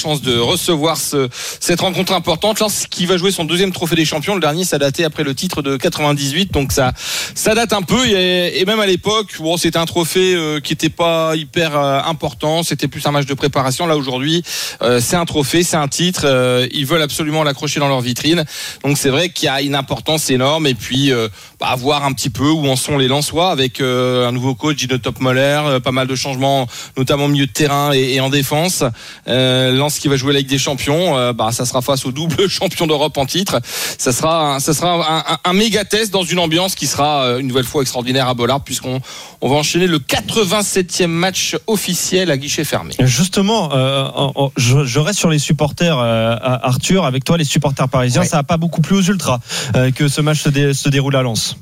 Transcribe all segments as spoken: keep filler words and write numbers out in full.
chance de recevoir ce, cette rencontre importante. Lens qui va jouer son deuxième trophée des champions. Le dernier, ça datait après le titre de quatre-vingt-dix-huit, donc ça, ça date un peu. Et, et même à l'époque, bon, c'était un trophée euh, qui n'était pas hyper euh, important. C'était plus un match de préparation. Là aujourd'hui, euh, c'est un trophée, c'est un titre. Euh, ils veulent absolument l'accrocher dans leur vitrine. Donc c'est vrai qu'il y a une importance énorme. Et puis euh, bah, voir un petit peu où en sont les Lensois avec euh, un nouveau coach, Gino Topmoller, euh, pas mal de changements, notamment au milieu de terrain et, et en défense. Euh, Lens qui va jouer la Ligue des Champions, euh, bah ça sera face au double champion d'Europe en titre. Ça sera, ça sera un, un, un méga test dans une ambiance qui sera une nouvelle fois extraordinaire à Bollaert, puisqu'on on va enchaîner le quatre-vingt-septième match officiel à guichet fermé. Justement, euh, je, je reste sur les supporters, euh, Arthur, avec toi, les supporters parisiens. Ouais. Ça n'a pas beaucoup plu aux ultras euh, que ce match se, dé, se déroule à Lens.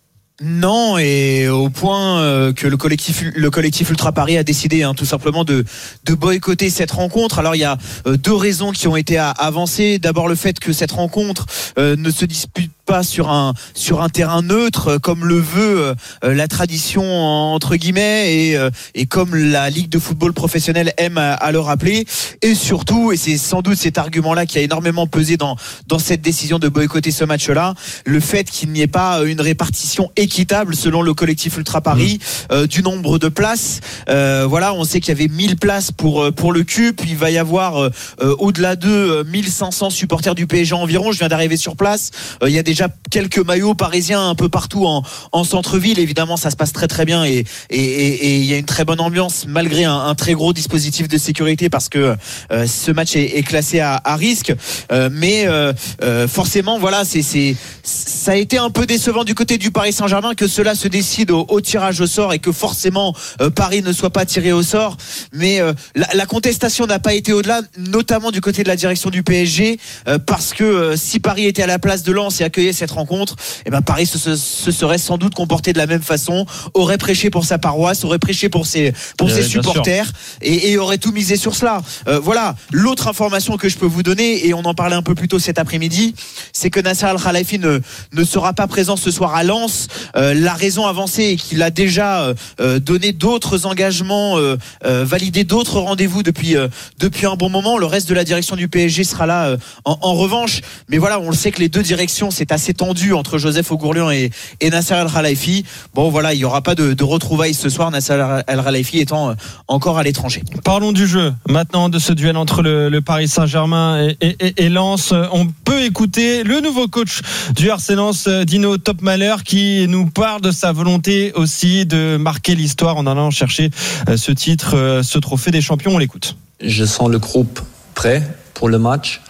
Non, et au point euh, que le collectif le collectif Ultra Paris a décidé hein, tout simplement de de boycotter cette rencontre. Alors il y a euh, deux raisons qui ont été à, avancées. D'abord le fait que cette rencontre euh, ne se dispute pas sur un sur un terrain neutre comme le veut euh, la tradition entre guillemets et euh, et comme la Ligue de football professionnel aime à, à le rappeler. Et surtout, et c'est sans doute cet argument-là qui a énormément pesé dans dans cette décision de boycotter ce match-là, le fait qu'il n'y ait pas une répartition équitable selon le collectif Ultra Paris euh, du nombre de places. Euh, voilà, on sait qu'il y avait mille places pour pour le C U P. Il va y avoir euh, au-delà de mille cinq cents supporters du P S G environ. Je viens d'arriver sur place. Euh, il y a déjà quelques maillots parisiens un peu partout en, en centre-ville. Évidemment, ça se passe très très bien et et, et, et il y a une très bonne ambiance malgré un, un très gros dispositif de sécurité parce que euh, ce match est, est classé à, à risque. Euh, mais euh, euh, forcément, voilà, c'est c'est ça a été un peu décevant du côté du Paris Saint-Germain que cela se décide au, au tirage au sort et que forcément euh, Paris ne soit pas tiré au sort. Mais euh, la, la contestation n'a pas été au-delà, notamment du côté de la direction du P S G, euh, parce que euh, si Paris était à la place de Lens et accueillait cette rencontre, eh ben Paris se, se, se serait sans doute comporté de la même façon, aurait prêché pour sa paroisse, aurait prêché pour ses pour euh, ses supporters et, et aurait tout misé sur cela. Euh, voilà. L'autre information que je peux vous donner, et on en parlait un peu plus tôt cet après-midi, c'est que Nasser Al Khelaifi ne ne sera pas présent ce soir à Lens. Euh, la raison avancée est qu'il a déjà euh, donné d'autres engagements, euh, euh, validé d'autres rendez-vous depuis euh, depuis un bon moment. Le reste de la direction du P S G sera là euh, en, en revanche. Mais voilà, on le sait que les deux directions, c'est assez tendu entre Joseph Ogourlian et, et Nasser El Khelaifi. Bon voilà, il n'y aura pas de, de retrouvailles ce soir, Nasser El Khelaifi étant euh, encore à l'étranger. Parlons du jeu maintenant, de ce duel entre le, le Paris Saint-Germain et, et, et Lens. On peut écouter le nouveau coach du R C Lens, Gino Topmoller, qui nous parle de sa volonté aussi de marquer l'histoire en allant chercher ce titre, ce trophée des champions. On l'écoute. Je sens le groupe prêt pour le match.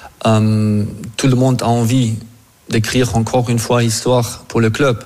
Euh, tout le monde a envie d'écrire encore une fois l'histoire pour le club.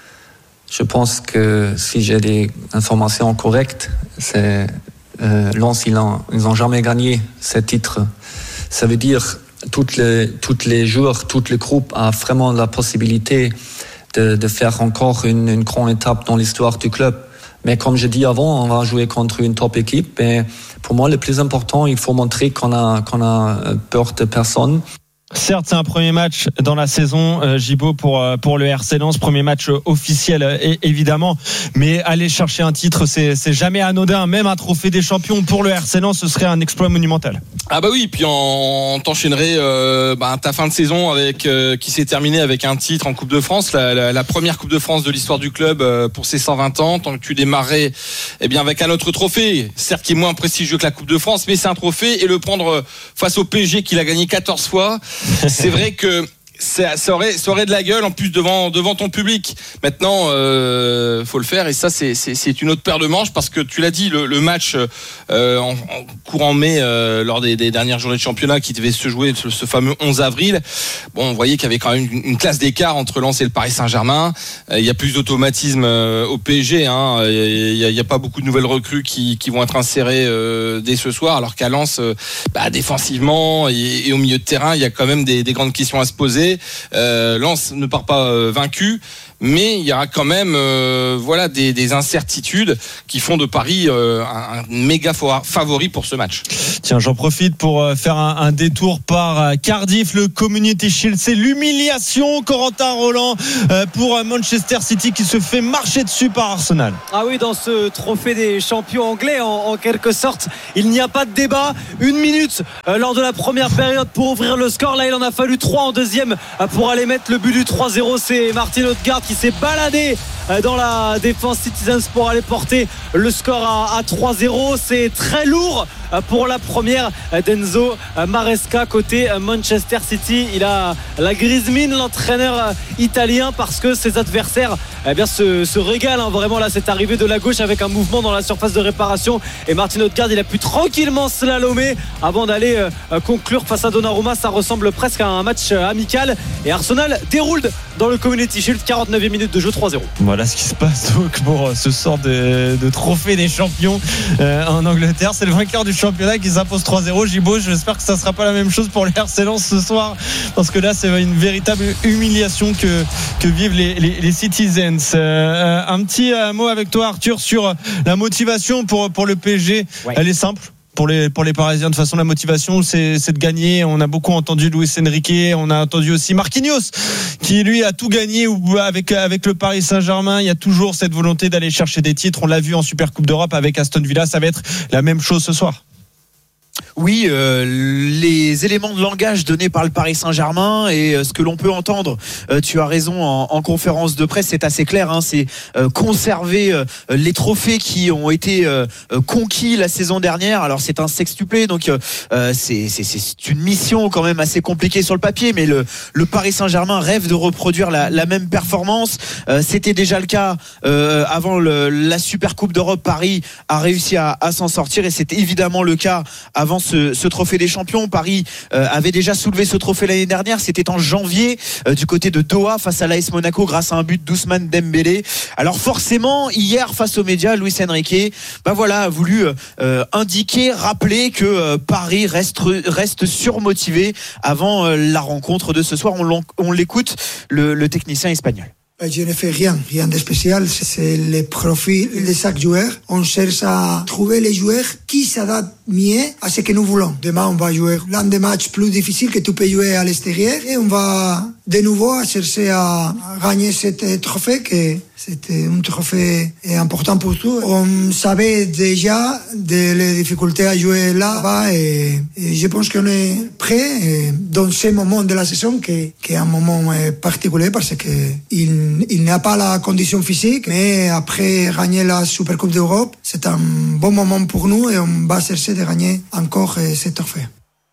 Je pense que si j'ai des informations correctes, c'est euh, Lens, ils n'ont jamais gagné ce titre. Ça veut dire toutes les toutes les joueurs, tout le groupe a vraiment la possibilité de, de faire encore une, une grande étape dans l'histoire du club. Mais comme je dis avant, on va jouer contre une top équipe. Et pour moi, le plus important, il faut montrer qu'on a qu'on a peur de personne. Certes, c'est un premier match dans la saison, euh, Gibaud, pour pour le R C Lens, premier match officiel euh, évidemment, mais aller chercher un titre, c'est c'est jamais anodin. Même un trophée des champions pour le R C Lens, ce serait un exploit monumental. Ah bah oui, puis on t'enchaînerait euh, bah, ta fin de saison avec euh, qui s'est terminée avec un titre en Coupe de France, la, la, la première Coupe de France de l'histoire du club euh, pour ses cent vingt ans. Tant que tu démarrais, eh bien avec un autre trophée, certes qui est moins prestigieux que la Coupe de France, mais c'est un trophée, et le prendre face au P S G qui l'a gagné quatorze fois. C'est vrai que ça, ça, aurait, ça aurait de la gueule en plus devant, devant ton public. Maintenant, euh, faut le faire, et ça c'est, c'est, c'est une autre paire de manches, parce que tu l'as dit, le, le match euh, en, en courant mai euh, lors des, des dernières journées de championnat qui devait se jouer ce, ce fameux onze avril, bon, on voyait qu'il y avait quand même une, une classe d'écart entre Lens et le Paris Saint-Germain. Euh, il y a plus d'automatisme euh, au P S G, hein. Il y a, il y a pas beaucoup de nouvelles recrues qui, qui vont être insérées euh, dès ce soir, alors qu'à Lens, euh, bah, défensivement et, et au milieu de terrain, il y a quand même des, des grandes questions à se poser. disais, euh, Lens ne part pas euh, vaincu. Mais il y aura quand même euh, voilà, des, des incertitudes qui font de Paris euh, un, un méga favori pour ce match. Tiens, j'en profite pour faire un, un détour par Cardiff, le Community Shield. C'est l'humiliation, Corentin Roland, euh, pour Manchester City qui se fait marcher dessus par Arsenal. Ah oui, dans ce trophée des champions anglais, en, en quelque sorte, il n'y a pas de débat. Une minute euh, lors de la première période pour ouvrir le score. Là, il en a fallu trois en deuxième euh, pour aller mettre le but du trois zéro. C'est Martin Odegaard qui s'est baladé dans la défense Citizens pour aller porter le score à, à trois zéro. C'est très lourd pour la première d'Enzo Maresca côté Manchester City. Il a la grise mine, l'entraîneur italien, parce que ses adversaires eh bien, se, se régalent hein. Vraiment là, c'est arrivé de la gauche avec un mouvement dans la surface de réparation et Martin Odegaard il a pu tranquillement slalomer avant d'aller euh, conclure face à Donnarumma. Ça ressemble presque à un match amical et Arsenal déroule dans le Community Shield. Quarante-neuvième minute de jeu, trois zéro. Voilà ce qui se passe donc pour ce sort de, de trophée des champions euh, en Angleterre. C'est le vainqueur du championnat qui s'impose trois zéro. Gibo, j'espère que ça ne sera pas la même chose pour les R C Lens ce soir, parce que là c'est une véritable humiliation que, que vivent les, les, les Citizens. Euh, un petit euh, mot avec toi Arthur sur la motivation pour, pour le P S G. Ouais. Elle est simple pour les, pour les Parisiens. De toute façon, la motivation, c'est, c'est de gagner. On a beaucoup entendu Luis Enrique, on a entendu aussi Marquinhos, qui lui a tout gagné avec, avec le Paris Saint-Germain. Il y a toujours cette volonté d'aller chercher des titres. On l'a vu en Super Coupe d'Europe avec Aston Villa. Ça va être la même chose ce soir. Oui, euh, les éléments de langage donnés par le Paris Saint-Germain et euh, ce que l'on peut entendre, euh, tu as raison, en, en conférence de presse, c'est assez clair, hein, c'est euh, conserver euh, les trophées qui ont été euh, conquis la saison dernière. Alors c'est un sextuplé, donc euh, c'est, c'est, c'est une mission quand même assez compliquée sur le papier, mais le, le Paris Saint-Germain rêve de reproduire la, la même performance. Euh, c'était déjà le cas euh, avant le, la Super Coupe d'Europe. Paris a réussi à, à s'en sortir et c'était évidemment le cas avant Ce, ce trophée des champions. Paris euh, avait déjà soulevé ce trophée l'année dernière, c'était en janvier euh, du côté de Doha face à l'A S Monaco grâce à un but d'Ousmane Dembélé. Alors forcément hier face aux médias, Luis Enrique bah voilà, a voulu euh, indiquer, rappeler que euh, Paris reste, reste surmotivé avant euh, la rencontre de ce soir. On, on l'écoute, le, le technicien espagnol. Je ne fais rien, rien de spécial. C'est le profil de chaque joueur. On cherche à trouver les joueurs qui s'adaptent mieux à ce que nous voulons. Demain, on va jouer l'un des matchs plus difficiles que tu peux jouer à l'extérieur. Et on va de nouveau chercher à gagner ce trophée, que c'était un trophée important pour tout. On savait déjà de les difficultés à jouer là-bas et, et je pense qu'on est prêt dans ce moment de la saison qui, qui est un moment particulier parce que il il n'y a pas la condition physique, mais après gagner la Super Coupe d'Europe, c'est un bon moment pour nous et on va chercher de gagner encore ce trophée.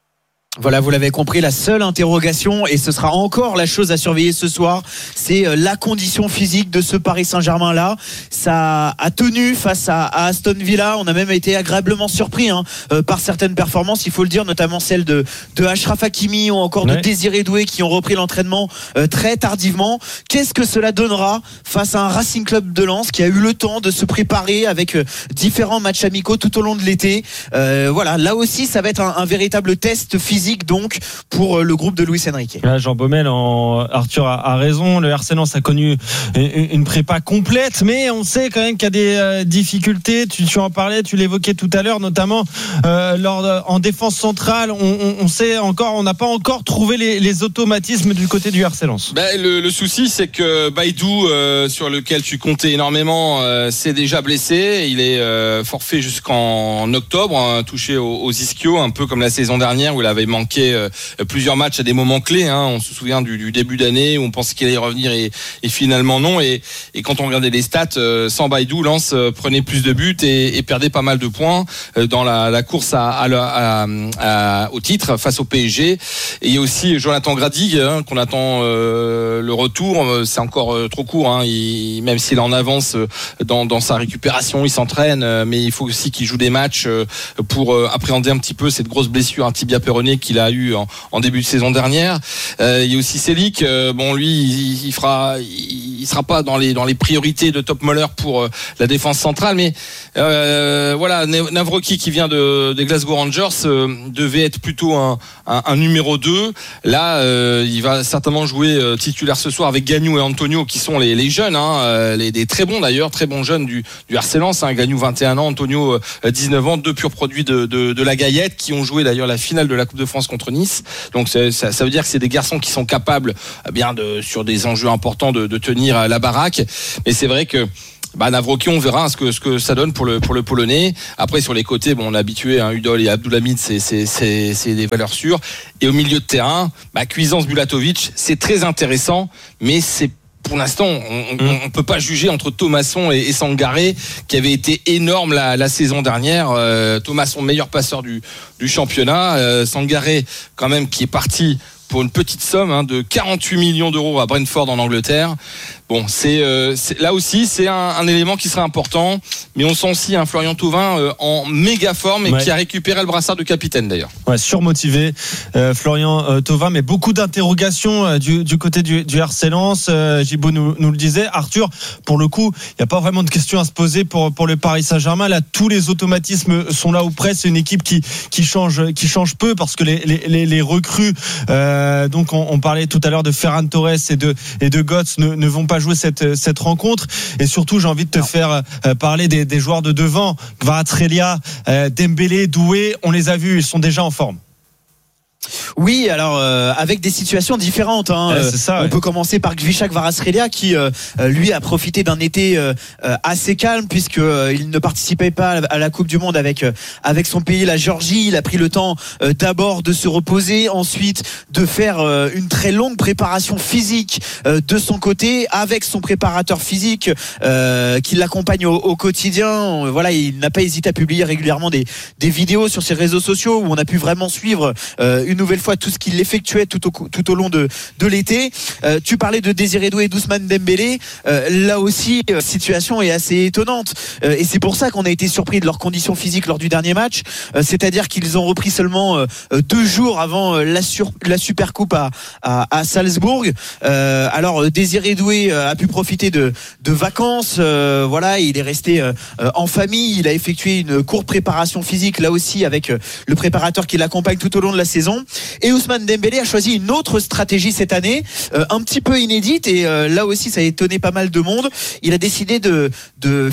Voilà, vous l'avez compris, la seule interrogation, et ce sera encore la chose à surveiller ce soir, c'est la condition physique de ce Paris Saint-Germain-là. Ça a tenu face à, à Aston Villa. On a même été agréablement surpris hein, euh, par certaines performances, il faut le dire, notamment celles de, de Achraf Hakimi ou encore ouais. de Désiré Doué qui ont repris l'entraînement euh, très tardivement. Qu'est-ce que cela donnera face à un Racing Club de Lens qui a eu le temps de se préparer avec euh, différents matchs amicaux tout au long de l'été. Euh, voilà, là aussi, ça va être un, un véritable test physique donc pour le groupe de Luis Enrique. Là, Jean Baumel, en... Arthur a, a raison. Le R C Lens a connu une, une prépa complète, mais on sait quand même qu'il y a des euh, difficultés. Tu, tu en parlais, tu l'évoquais tout à l'heure, notamment euh, lors de, en défense centrale. On, on, on sait encore, on n'a pas encore trouvé les, les automatismes du côté du R C Lens. Ben, le, le souci, c'est que Baïdou, euh, sur lequel tu comptais énormément, euh, s'est déjà blessé. Il est euh, forfait jusqu'en octobre, hein, touché aux, aux ischios, un peu comme la saison dernière où il avait manqué euh, plusieurs matchs à des moments clés. Hein. On se souvient du, du début d'année où on pensait qu'il allait revenir et, et finalement non. Et, et quand on regardait les stats, euh, sans Baïdou, Lens euh, prenait plus de buts et, et perdait pas mal de points euh, dans la, la course à, à, à, à, au titre face au P S G. Et il y a aussi Jonathan Grady hein, qu'on attend euh, le retour. C'est encore euh, trop court. Hein. Il, même s'il est en avance euh, dans, dans sa récupération, il s'entraîne, euh, mais il faut aussi qu'il joue des matchs euh, pour euh, appréhender un petit peu cette grosse blessure, un tibia péroné qu'il a eu en, en début de saison dernière. Euh, il y a aussi Selic. Euh, bon, lui, il, il fera, il, il sera pas dans les dans les priorités de Topmöller pour euh, la défense centrale, mais euh, voilà, Nawrocki qui vient de des Glasgow Rangers euh, devait être plutôt un, un, un numéro deux. Là, euh, il va certainement jouer euh, titulaire ce soir avec Gagnou et Antonio qui sont les, les jeunes, hein, euh, les des très bons d'ailleurs, très bons jeunes du du R C Lens. Hein, Gagnou vingt et un ans, Antonio euh, dix-neuf ans, deux purs produits de, de de la Gaillette qui ont joué d'ailleurs la finale de la Coupe de France contre Nice. Donc ça, ça veut dire que c'est des garçons qui sont capables, eh bien de sur des enjeux importants de, de tenir la baraque. Mais c'est vrai que bah, Nawrocki, on verra ce que ce que ça donne pour le pour le Polonais. Après sur les côtés, bon, on est habitué, hein, Udol et Abdulhamid, c'est c'est c'est c'est des valeurs sûres. Et au milieu de terrain, bah, Cuisance, Bulatovic, c'est très intéressant, mais c'est pour l'instant, on ne mmh. peut pas juger entre Thomasson et, et Sangaré, qui avait été énorme la, la saison dernière. Euh, Thomasson, meilleur passeur du, du championnat. Euh, Sangaré, quand même, qui est parti pour une petite somme hein, de quarante-huit millions d'euros à Brentford en Angleterre. Bon, c'est, euh, c'est là aussi c'est un, un élément qui sera important, mais on sent aussi un Florian Thauvin euh, en méga forme et ouais. qui a récupéré le brassard de capitaine d'ailleurs. Ouais, surmotivé euh, Florian euh, Thauvin, mais beaucoup d'interrogations euh, du, du côté du, du R C Lens. Euh, Gibaud nous, nous le disait. Arthur, pour le coup, il n'y a pas vraiment de questions à se poser pour pour le Paris Saint-Germain. Là, tous les automatismes sont là ou presque. C'est une équipe qui qui change qui change peu parce que les les les, les recrues. Euh, donc on, on parlait tout à l'heure de Ferran Torres et de et de Götze ne, ne vont pas jouer cette cette rencontre. Et surtout, j'ai envie de te non. faire euh, parler des, des joueurs de devant, Kvaratskhelia, euh, Dembélé, Doué. On les a vus, ils sont déjà en forme. Oui, alors euh, avec des situations différentes. Hein. Ouais, c'est ça, on ouais. peut commencer par Gvicha Kvaratskhelia qui euh, lui a profité d'un été euh, assez calme puisque euh, il ne participait pas à la Coupe du Monde avec euh, avec son pays, la Géorgie. Il a pris le temps euh, d'abord de se reposer, ensuite de faire euh, une très longue préparation physique euh, de son côté avec son préparateur physique euh, qui l'accompagne au, au quotidien. Voilà, il n'a pas hésité à publier régulièrement des des vidéos sur ses réseaux sociaux où on a pu vraiment suivre euh, une nouvelle fois tout ce qu'il effectuait tout au, tout au long de, de l'été. Euh, tu parlais de Désiré Doué et d'Ousmane Dembélé. Euh, là aussi, la euh, situation est assez étonnante. Euh, et c'est pour ça qu'on a été surpris de leurs conditions physiques lors du dernier match. Euh, c'est-à-dire qu'ils ont repris seulement euh, deux jours avant euh, la, sur, la Supercoupe à, à, à Salzbourg. Euh, alors, Désiré Doué euh, a pu profiter de, de vacances. Euh, voilà, il est resté euh, en famille. Il a effectué une courte préparation physique, là aussi, avec euh, le préparateur qui l'accompagne tout au long de la saison. Et Ousmane Dembélé a choisi une autre stratégie cette année, euh, un petit peu inédite, et euh, là aussi ça a étonné pas mal de monde. Il a décidé de, de...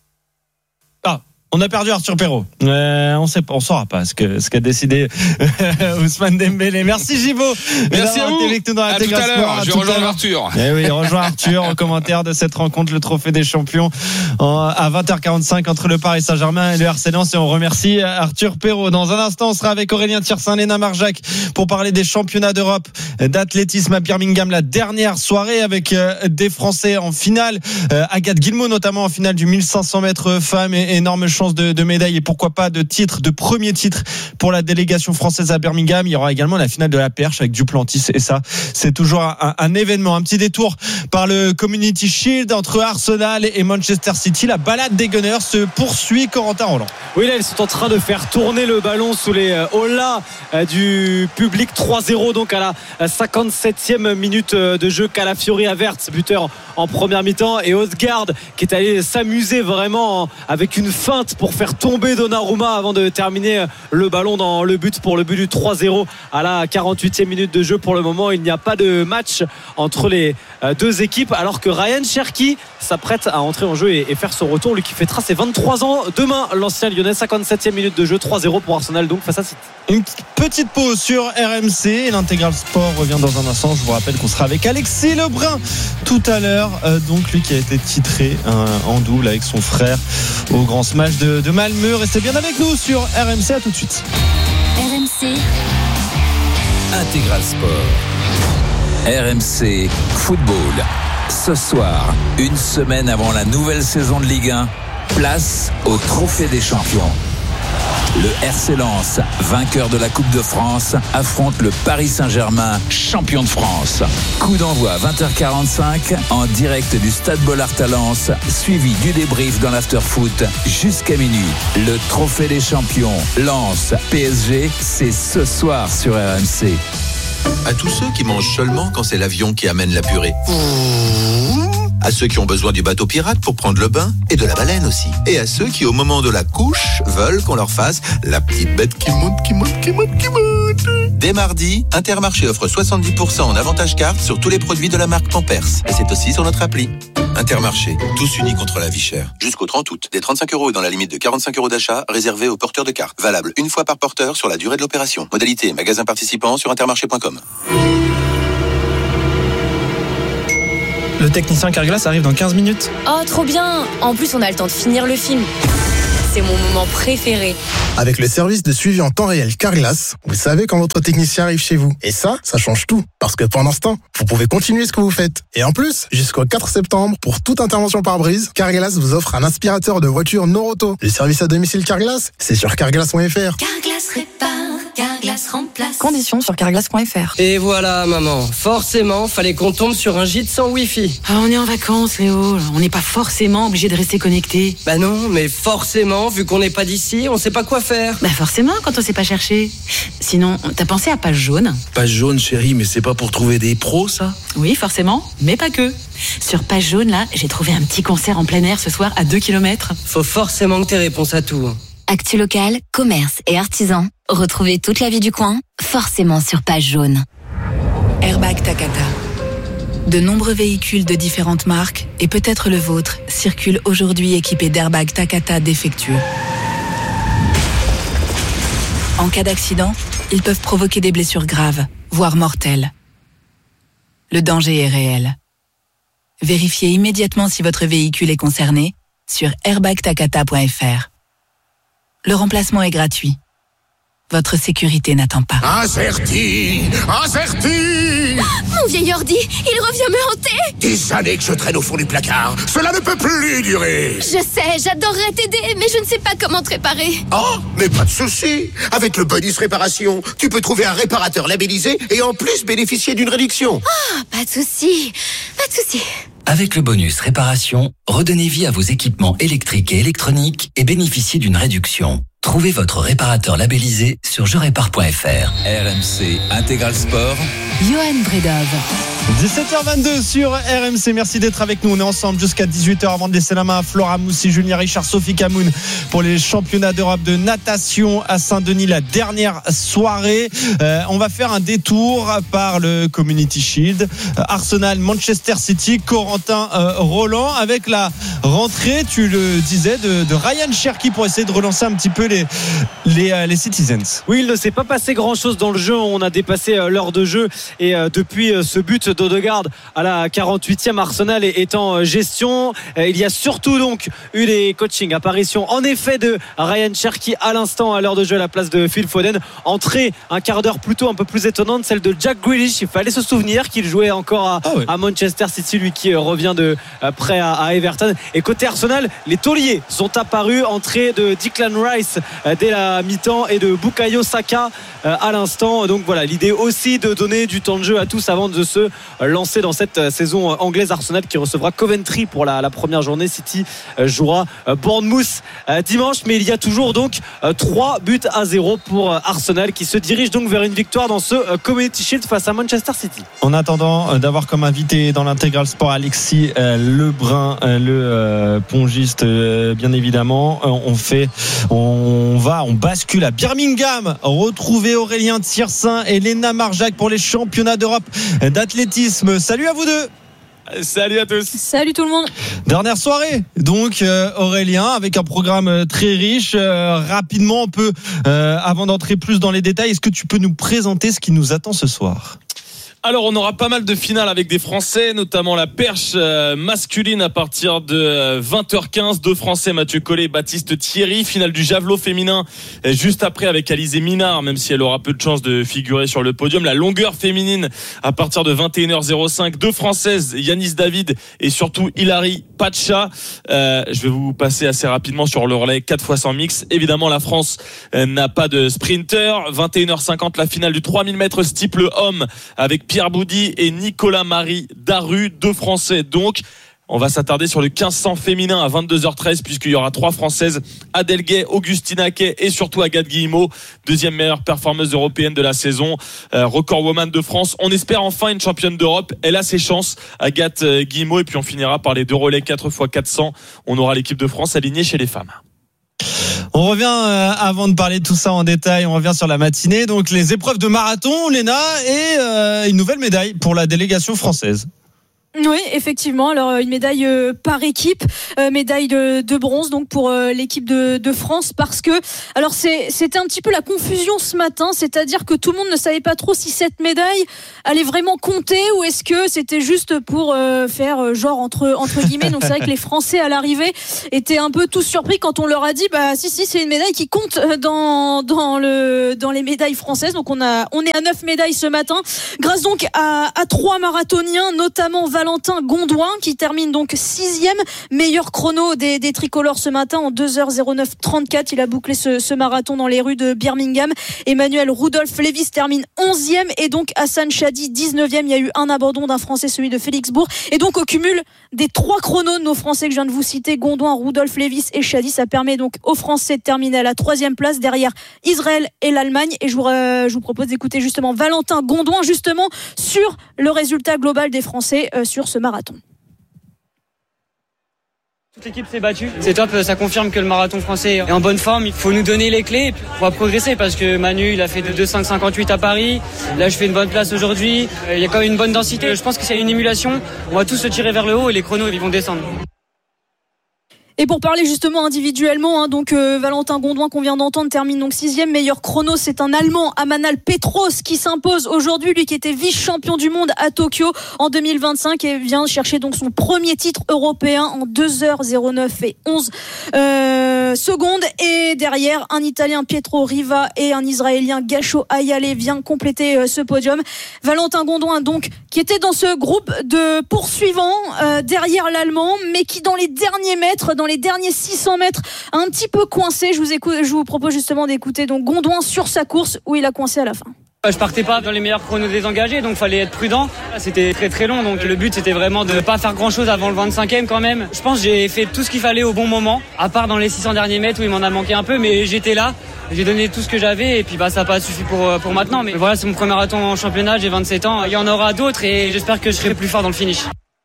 Ah. On a perdu Arthur Perrault. Euh, on sait pas, on saura pas ce que ce qu'a décidé Ousmane Dembélé. Merci Gibaud. Merci à vous. Dans la à tout à l'heure. Je rejoins Arthur. Eh oui, rejoins Arthur en commentaire de cette rencontre, le Trophée des Champions en, à vingt heures quarante-cinq entre le Paris Saint-Germain et le R C Lens. Et on remercie Arthur Perrault. Dans un instant, on sera avec Aurélien Tiersin, Léna Marjac pour parler des championnats d'Europe d'athlétisme à Birmingham, la dernière soirée avec des Français en finale. Agathe Guillemot notamment en finale du mille cinq cents mètres femmes et énorme chance De, de médailles et pourquoi pas de titre, de premier titre pour la délégation française à Birmingham. Il y aura également la finale de la perche avec Duplantis et ça, c'est toujours un, un événement. Un petit détour par le Community Shield entre Arsenal et Manchester City. La balade des Gunners se poursuit. Corentin Roland. Oui, là, ils sont en train de faire tourner le ballon sous les hollas du public. Trois zéro donc à la cinquante-septième minute de jeu. Calafiori Havertz, buteur en première mi-temps, et Odegaard qui est allé s'amuser vraiment avec une feinte pour faire tomber Donnarumma avant de terminer le ballon dans le but pour le but du trois zéro à la quarante-huitième minute de jeu. Pour le moment, il n'y a pas de match entre les deux équipes, alors que Ryan Cherki s'apprête à entrer en jeu et faire son retour, lui qui fêtera ses vingt-trois ans demain. L'ancien Lyonnais, cinquante-septième minute de jeu, trois zéro pour Arsenal donc face à City. Une petite pause sur R M C et l'Intégral Sport revient dans un instant. Je vous rappelle qu'on sera avec Alexis Lebrun tout à l'heure, euh, donc lui qui a été titré euh, en double avec son frère au Grand Smash de, de Malmö. Restez bien avec nous sur R M C, à tout de suite. R M C Intégral Sport. R M C Football. Ce soir, une semaine avant la nouvelle saison de Ligue un, place au Trophée des Champions. Le R C Lens, vainqueur de la Coupe de France, affronte le Paris Saint-Germain, champion de France. Coup d'envoi à vingt heures quarante-cinq en direct du Stade Bollaert à Lens, suivi du débrief dans l'after-foot jusqu'à minuit. Le Trophée des Champions, Lens, P S G, c'est ce soir sur R M C. À tous ceux qui mangent seulement quand c'est l'avion qui amène la purée. À ceux qui ont besoin du bateau pirate pour prendre le bain et de la baleine aussi. Et à ceux qui, au moment de la couche, veulent qu'on leur fasse la petite bête qui monte, qui monte, qui monte, qui monte. Dès mardi, Intermarché offre soixante-dix pour cent en avantage carte sur tous les produits de la marque Pampers. Et c'est aussi sur notre appli. Intermarché, tous unis contre la vie chère. Jusqu'au trente août, des trente-cinq euros dans la limite de quarante-cinq euros d'achat réservés aux porteurs de carte. Valable une fois par porteur sur la durée de l'opération. Modalité, magasin participant sur intermarché point com. Le technicien Carglass arrive dans quinze minutes. Oh, trop bien! En plus, on a le temps de finir le film. C'est mon moment préféré. Avec le service de suivi en temps réel Carglass, vous savez quand votre technicien arrive chez vous. Et ça, ça change tout. Parce que pendant ce temps, vous pouvez continuer ce que vous faites. Et en plus, jusqu'au quatre septembre, pour toute intervention par brise, Carglass vous offre un aspirateur de voiture Noroto. Le service à domicile Carglass, c'est sur carglass point f r. Carglass répare, Carglass remplace. Conditions sur carglass point f r. Et voilà, maman. Forcément, fallait qu'on tombe sur un gîte sans Wi-Fi. Ah, on est en vacances, Léo. On n'est pas forcément obligé de rester connecté. Bah non, mais forcément, vu qu'on n'est pas d'ici, on sait pas quoi faire. Bah forcément, quand on sait pas chercher. Sinon, t'as pensé à Page Jaune? Page Jaune, chérie, mais c'est pas pour trouver des pros, ça? Oui, forcément, mais pas que. Sur Page Jaune, là, j'ai trouvé un petit concert en plein air ce soir à deux kilomètres. Faut forcément que t'aies réponse à tout. Actu local, commerce et artisans. Retrouvez toute la vie du coin, forcément sur Page Jaune. Airbag Takata. De nombreux véhicules de différentes marques, et peut-être le vôtre, circulent aujourd'hui équipés d'airbags Takata défectueux. En cas d'accident, ils peuvent provoquer des blessures graves, voire mortelles. Le danger est réel. Vérifiez immédiatement si votre véhicule est concerné sur airbag takata point f r. Le remplacement est gratuit. Votre sécurité n'attend pas. Incerti, incerti. Mon vieil ordi, il revient me hanter. Des années que je traîne au fond du placard. Cela ne peut plus durer. Je sais, j'adorerais t'aider, mais je ne sais pas comment te réparer. Oh, mais pas de souci. Avec le bonus réparation, tu peux trouver un réparateur labellisé et en plus bénéficier d'une réduction. Ah, oh, pas de souci, pas de souci. Avec le bonus réparation, redonnez vie à vos équipements électriques et électroniques et bénéficiez d'une réduction. Trouvez votre réparateur labellisé sur je répare point f r. R M C Intégral Sport. Johan Bredov. dix-sept heures vingt-deux sur R M C. Merci d'être avec nous. On est ensemble jusqu'à dix-huit heures avant de laisser la main à Flora Moussi, Julien Richard, Sophie Camoun pour les championnats d'Europe de natation à Saint-Denis, la dernière soirée. Euh, on va faire un détour par le Community Shield. Euh, Arsenal, Manchester City, Corentin euh, Roland avec la rentrée, tu le disais, de, de Ryan Cherki pour essayer de relancer un petit peu les, les, euh, les Citizens. Oui, il ne s'est pas passé grand-chose dans le jeu. On a dépassé euh, l'heure de jeu et euh, depuis euh, ce but d'Odegaard à la quarante-huitième, Arsenal est en gestion. Il y a surtout donc eu des coaching apparitions en effet de Ryan Cherki à l'instant à l'heure de jeu à la place de Phil Foden. Entrée un quart d'heure plutôt un peu plus étonnante, celle de Jack Grealish. Il fallait se souvenir qu'il jouait encore à, ah oui. à Manchester City, lui qui revient de près à, à Everton. Et côté Arsenal, les tauliers sont apparus. Entrée de Declan Rice dès la mi-temps et de Bukayo Saka à l'instant. Donc voilà, l'idée aussi de donner du temps de jeu à tous avant de se lancé dans cette saison anglaise. Arsenal qui recevra Coventry pour la, la première journée. City jouera Bournemouth dimanche, mais il y a toujours donc trois buts à zéro pour Arsenal qui se dirige donc vers une victoire dans ce Community Shield face à Manchester City. En attendant d'avoir comme invité dans l'Intégral Sport Alexis Lebrun, le pongiste bien évidemment, on fait on va on bascule à Birmingham retrouver Aurélien Tiersin et Léna Marjac pour les championnats d'Europe d'athlétisme. Salut à vous deux. Salut à tous. Salut tout le monde. Dernière soirée donc euh, Aurélien avec un programme très riche. Euh, rapidement on peut euh, avant d'entrer plus dans les détails, est-ce que tu peux nous présenter ce qui nous attend ce soir? Alors on aura pas mal de finales avec des Français, notamment la perche euh, masculine à partir de vingt heures quinze. Deux Français, Mathieu Collet et Baptiste Thierry. Finale du javelot féminin juste après avec Alizé Minard, même si elle aura peu de chance de figurer sur le podium. La longueur féminine à partir de vingt et une heures cinq. Deux Françaises, Yanis David et surtout Hilary Pacha. Euh, je vais vous passer assez rapidement sur le relais quatre fois cent mix. Évidemment la France euh, n'a pas de sprinter. vingt et une heures cinquante la finale du trois mille mètres steeple homme avec Pierre Boudy et Nicolas-Marie Daru, deux Français donc. On va s'attarder sur le quinze cents féminin à vingt-deux heures treize puisqu'il y aura trois Françaises, Adèle Gay, Augustina Kay et surtout Agathe Guillemot, deuxième meilleure performeuse européenne de la saison, euh, record woman de France. On espère enfin une championne d'Europe. Elle a ses chances, Agathe Guillemot, et puis on finira par les deux relais quatre fois quatre cents. On aura l'équipe de France alignée chez les femmes. On revient euh, avant de parler de tout ça en détail, on revient sur la matinée. Donc les épreuves de marathon, Léna, et euh, une nouvelle médaille pour la délégation française. Oui, effectivement. Alors une médaille euh, par équipe, euh, médaille de, de bronze donc pour euh, l'équipe de, de France, parce que alors c'est c'était un petit peu la confusion ce matin, c'est-à-dire que tout le monde ne savait pas trop si cette médaille allait vraiment compter ou est-ce que c'était juste pour euh, faire euh, genre entre entre guillemets. Donc c'est vrai que les Français à l'arrivée étaient un peu tous surpris quand on leur a dit bah si si c'est une médaille qui compte dans dans le dans les médailles françaises. Donc on a on est à neuf médailles ce matin grâce donc à à trois marathoniens, notamment Valentin Gondouin qui termine donc sixième, meilleur chrono des, des tricolores ce matin en deux heures zéro neuf trente-quatre. Il a bouclé ce, ce marathon dans les rues de Birmingham. Emmanuel Rudolph Lévis termine onzième et donc Hassan Chadi dix-neuvième. Il y a eu un abandon d'un Français, celui de Félixbourg. Et donc au cumul des trois chronos de nos Français que je viens de vous citer, Gondouin, Rudolph Lévis et Chadi, ça permet donc aux Français de terminer à la troisième place derrière Israël et l'Allemagne. Et je vous, euh, je vous propose d'écouter justement Valentin Gondouin justement sur le résultat global des Français euh, sur ce marathon. Toute l'équipe s'est battue, c'est top, ça confirme que le marathon français est en bonne forme. Il faut nous donner les clés, on va progresser parce que Manu il a fait de deux cinq cinquante-huit à Paris, là je fais une bonne place aujourd'hui, il y a quand même une bonne densité, je pense que c'est une émulation, on va tous se tirer vers le haut et les chronos ils vont descendre. Et pour parler justement individuellement, hein, donc euh, Valentin Gondouin qu'on vient d'entendre termine donc sixième, meilleur chrono, c'est un Allemand, Amanal Petros, qui s'impose aujourd'hui, lui qui était vice-champion du monde à Tokyo en deux mille vingt-cinq et vient chercher donc son premier titre européen en deux heures zéro neuf et onze euh, secondes. Et derrière, un Italien Pietro Riva et un Israélien Gacho Ayale vient compléter euh, ce podium. Valentin Gondouin donc qui était dans ce groupe de poursuivants euh, derrière l'Allemand, mais qui dans les derniers mètres, dans les derniers six cents mètres, un petit peu coincé. Je vous écoute, je vous propose justement d'écouter donc Gondouin sur sa course où il a coincé à la fin. Je partais pas dans les meilleurs chronos désengagés, donc fallait être prudent. C'était très très long, donc le but c'était vraiment de pas faire grand chose avant le vingt-cinquième quand même. Je pense que j'ai fait tout ce qu'il fallait au bon moment, à part dans les six cents derniers mètres où il m'en a manqué un peu, mais j'étais là, j'ai donné tout ce que j'avais et puis bah ça n'a pas suffi pour, pour maintenant. Mais voilà, c'est mon premier marathon en championnat, j'ai vingt-sept ans, il y en aura d'autres et j'espère que je serai plus fort dans le finish.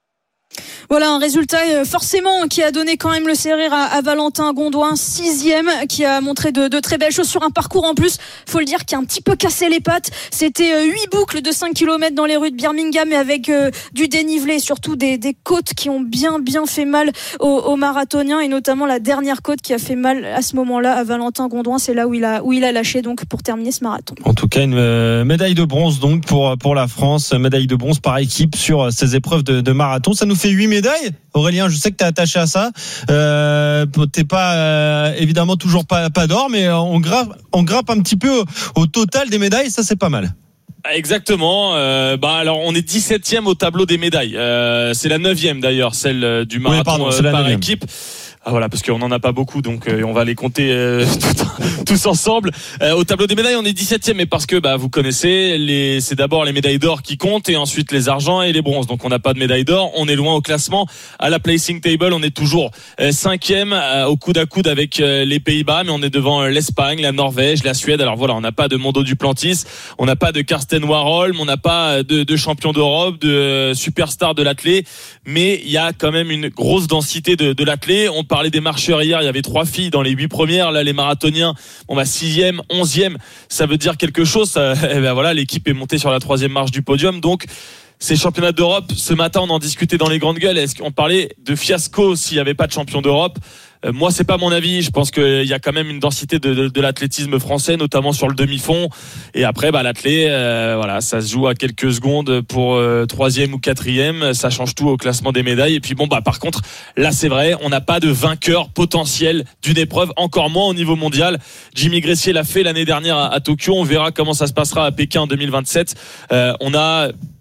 Voilà un résultat forcément qui a donné quand même le sourire à, à Valentin Gondouin, sixième, qui a montré de, de très belles choses sur un parcours en plus, faut le dire, qui a un petit peu cassé les pattes. C'était huit boucles de cinq kilomètres dans les rues de Birmingham avec euh, du dénivelé, surtout des, des côtes qui ont bien bien fait mal aux, aux marathoniens et notamment la dernière côte qui a fait mal à ce moment-là à Valentin Gondouin. C'est là où il a où il a lâché donc pour terminer ce marathon. En tout cas, une euh, médaille de bronze donc pour pour la France, médaille de bronze par équipe sur ces épreuves de, de marathon. Ça nous fait huit médailles. Aurélien, je sais que tu es attaché à ça. Euh, t'es pas euh, évidemment toujours pas pas d'or, mais on grappe on grappe un petit peu au, au total des médailles. Ça, c'est pas mal. Exactement. Euh, bah alors on est dix-septième au tableau des médailles. Euh, c'est la neuvième d'ailleurs, celle du marathon oui, pardon, euh, par neuvième. Équipe. Ah voilà, parce qu'on n'en a pas beaucoup, donc euh, on va les compter euh, tous ensemble. Euh, au tableau des médailles, on est dix-septième, mais parce que bah vous connaissez, les, c'est d'abord les médailles d'or qui comptent, et ensuite les argents et les bronzes. Donc on n'a pas de médaille d'or, on est loin au classement. À la placing table, on est toujours euh, cinquième, euh, au coude à coude avec euh, les Pays-Bas, mais on est devant euh, l'Espagne, la Norvège, la Suède. Alors voilà, on n'a pas de Mondo Duplantis, on n'a pas de Karsten Warholm, on n'a pas de, de champion d'Europe, de euh, superstar de l'athlé, mais il y a quand même une grosse densité de, de l'athlé. On parlait des marcheurs hier, il y avait trois filles dans les huit premières. Là, les marathoniens, on va sixième, onzième. Ça veut dire quelque chose. Ça, et ben voilà, l'équipe est montée sur la troisième marche du podium. Donc, ces championnats d'Europe, ce matin, on en discutait dans les grandes gueules. Est-ce qu'on parlait de fiasco s'il n'y avait pas de champion d'Europe? Euh, moi, c'est pas mon avis. Je pense qu'il y a quand même une densité de, de, de l'athlétisme français, notamment sur le demi-fond. Et après, bah, l'athlé, euh, voilà, ça se joue à quelques secondes pour euh, troisième ou quatrième. Ça change tout au classement des médailles. Et puis bon, bah, par contre, là, c'est vrai, on n'a pas de vainqueur potentiel d'une épreuve, encore moins au niveau mondial. Jimmy Gressier l'a fait l'année dernière à, à Tokyo. On verra comment ça se passera à Pékin en deux mille vingt-sept. Euh, on a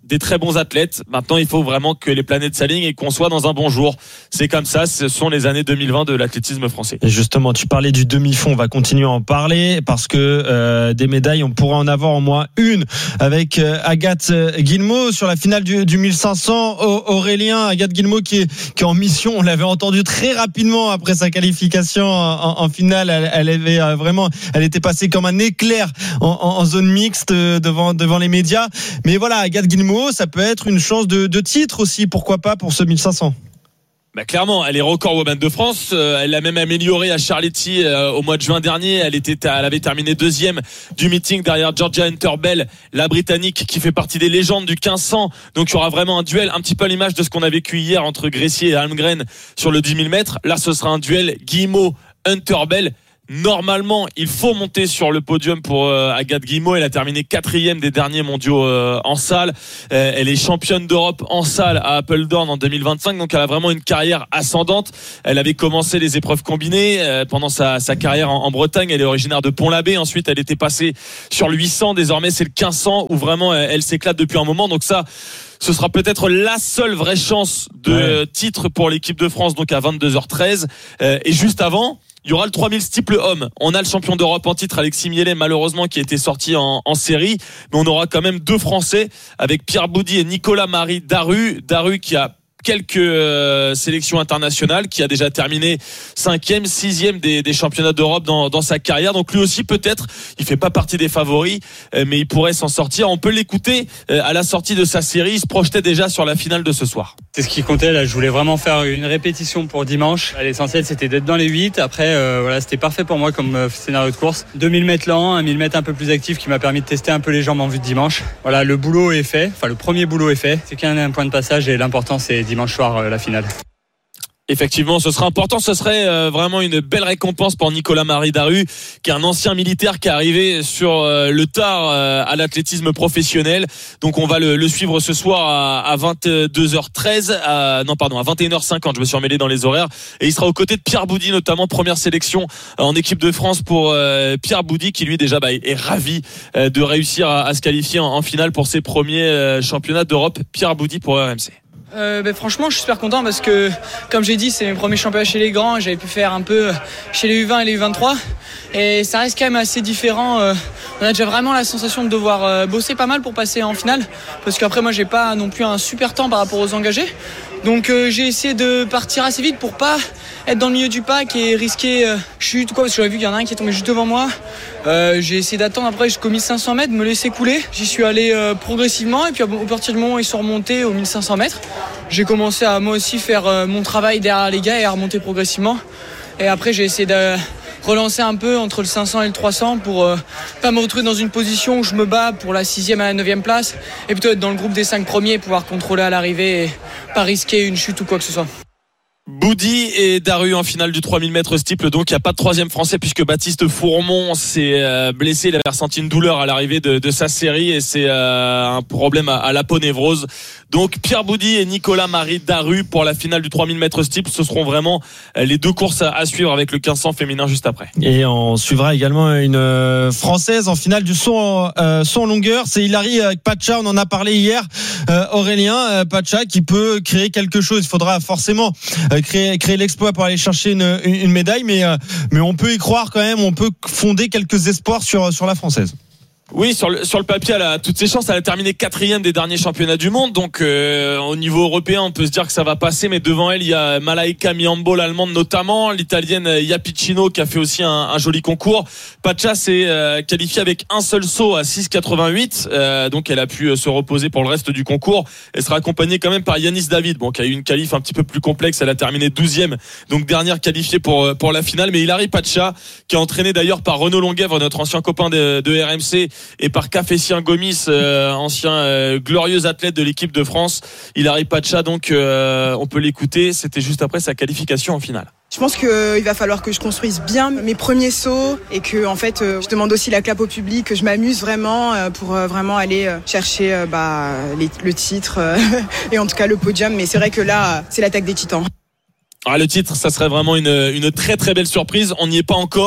des très bons athlètes. Maintenant, il faut vraiment que les planètes s'alignent et qu'on soit dans un bon jour. C'est comme ça, ce sont les années deux mille vingt de l'athlétisme français. Et justement, tu parlais du demi-fond, on va continuer à en parler parce que euh, des médailles, on pourra en avoir au moins une avec euh, Agathe Guillemot sur la finale du, du mille cinq cents. Aurélien, Agathe Guillemot qui est, qui est en mission, on l'avait entendu très rapidement après sa qualification en, en, en finale. Elle, elle avait vraiment, elle était passée comme un éclair en, en, en zone mixte devant, devant les médias. Mais voilà, Agathe Guillemot, ça peut être une chance de, de titre aussi, pourquoi pas pour ce mille cinq cents. Bah clairement, elle est record woman de France. Euh, elle l'a même amélioré à Charletti euh, au mois de juin dernier. Elle était, elle avait terminé deuxième du meeting derrière Georgia Hunter-Bell, la Britannique qui fait partie des légendes du quinze cents. Donc il y aura vraiment un duel, un petit peu à l'image de ce qu'on a vécu hier entre Gressier et Almgren sur le dix mille mètres. Là, ce sera un duel Guillemot-Hunter-Bell. Normalement, il faut monter sur le podium pour euh, Agathe Guillemot. Elle a terminé quatrième des derniers mondiaux euh, en salle. Euh, elle est championne d'Europe en salle à Apeldoorn en deux mille vingt-cinq. Donc, elle a vraiment une carrière ascendante. Elle avait commencé les épreuves combinées euh, pendant sa, sa carrière en, en Bretagne. Elle est originaire de Pont-l'Abbé. Ensuite, elle était passée sur le huit cents. Désormais, c'est le quinze cents où vraiment elle, elle s'éclate depuis un moment. Donc ça, ce sera peut-être la seule vraie chance de ouais. titre pour l'équipe de France. Donc à vingt-deux heures treize. Euh, et juste avant, il y aura le trois mille steeple homme. On a le champion d'Europe en titre, Alexis Mielet, malheureusement, qui a été sorti en, en série. Mais on aura quand même deux Français avec Pierre Boudy et Nicolas-Marie Daru. Daru qui a quelques euh, sélections internationales, qui a déjà terminé cinquième, sixième des, des championnats d'Europe dans, dans sa carrière. Donc lui aussi, peut-être, il fait pas partie des favoris, euh, mais il pourrait s'en sortir. On peut l'écouter euh, à la sortie de sa série. Il se projetait déjà sur la finale de ce soir. C'est ce qui comptait. Là, je voulais vraiment faire une répétition pour dimanche. L'essentiel, c'était d'être dans les huit. Après, euh, voilà, c'était parfait pour moi comme euh, scénario de course. deux mille mètres lent, un mille mètres un peu plus actif, qui m'a permis de tester un peu les jambes en vue de dimanche. Voilà, le boulot est fait. Enfin, le premier boulot est fait. C'est qu'il y a un point de passage et l'important, c'est dimanche soir euh, la finale. Effectivement, ce sera important. Ce serait euh, vraiment une belle récompense pour Nicolas-Marie Daru, qui est un ancien militaire qui est arrivé sur euh, le tard euh, à l'athlétisme professionnel. Donc on va le, le suivre ce soir à, à vingt-deux heures treize, à, non pardon, à vingt et une heures cinquante. Je me suis emmêlé dans les horaires. Et il sera aux côtés de Pierre Boudy, notamment première sélection euh, en équipe de France pour euh, Pierre Boudy, qui lui déjà bah, est ravi euh, de réussir à, à se qualifier en, en finale pour ses premiers euh, championnats d'Europe. Pierre Boudy pour R M C. Euh, ben franchement, je suis super content parce que, comme j'ai dit, c'est mes premiers championnats chez les grands. J'avais pu faire un peu chez les U vingt et les U vingt-trois, et ça reste quand même assez différent. Euh, on a déjà vraiment la sensation de devoir euh, bosser pas mal pour passer en finale, parce qu'après moi, j'ai pas non plus un super temps par rapport aux engagés. Donc euh, j'ai essayé de partir assez vite pour pas être dans le milieu du pack et risquer euh, chute ou quoi, parce que j'avais vu qu'il y en a un qui est tombé juste devant moi. Euh, j'ai essayé d'attendre après jusqu'au mille cinq cents mètres, me laisser couler. J'y suis allé euh, progressivement, et puis à partir du moment où ils sont remontés aux mille cinq cents mètres, j'ai commencé à moi aussi faire euh, mon travail derrière les gars et à remonter progressivement. Et après j'ai essayé de relancer un peu entre le cinq cents et le trois cents pour euh, pas me retrouver dans une position où je me bats pour la sixième à la neuvième place, et plutôt être dans le groupe des cinq premiers et pouvoir contrôler à l'arrivée et pas risquer une chute ou quoi que ce soit. Boudy et Daru en finale du trois mille mètres steeple. Donc il n'y a pas de troisième français puisque Baptiste Fourmont s'est euh, blessé. Il avait ressenti une douleur à l'arrivée de, de sa série, et c'est euh, un problème à, à l'aponévrose. Donc Pierre Boudy et Nicolas-Marie Daru pour la finale du trois mille mètres steeple. Ce seront vraiment les deux courses à, à suivre, avec le quinze cents féminin juste après. Et on suivra également une euh, Française en finale du saut euh, en longueur. C'est Hilary Pacha, on en a parlé hier. Euh, Aurélien euh, Pacha qui peut créer quelque chose. Il faudra forcément euh, créer, créer l'exploit pour aller chercher une, une médaille, mais, euh, mais on peut y croire quand même. On peut fonder quelques espoirs sur, sur la Française. Oui, sur le, sur le papier, elle a toutes ses chances. Elle a terminé quatrième des derniers championnats du monde. Donc, euh, au niveau européen, on peut se dire que ça va passer. Mais devant elle, il y a Malaika Miambo, l'allemande notamment, l'italienne Iapicino qui a fait aussi un, un joli concours. Pacha s'est euh, qualifiée avec un seul saut à six quatre-vingt-huit. Euh, donc, elle a pu se reposer pour le reste du concours. Elle sera accompagnée quand même par Yanis David, bon, qui a eu une qualif un petit peu plus complexe. Elle a terminé douzième, donc dernière qualifiée pour, pour la finale. Mais Hilary Pacha, qui est entraînée d'ailleurs par Renaud Longuèvre, notre ancien copain de, de R M C, et par Cafécien Gomis, euh, ancien euh, glorieux athlète de l'équipe de France. Hilary Pacha, donc euh, on peut l'écouter, c'était juste après sa qualification en finale. Je pense qu'il va falloir que je construise bien mes premiers sauts, et que en fait je demande aussi la clap au public, que je m'amuse vraiment pour vraiment aller chercher bah, les, le titre et en tout cas le podium. Mais c'est vrai que là c'est l'attaque des titans. Ah, le titre, ça serait vraiment une, une très très belle surprise. On n'y est pas encore.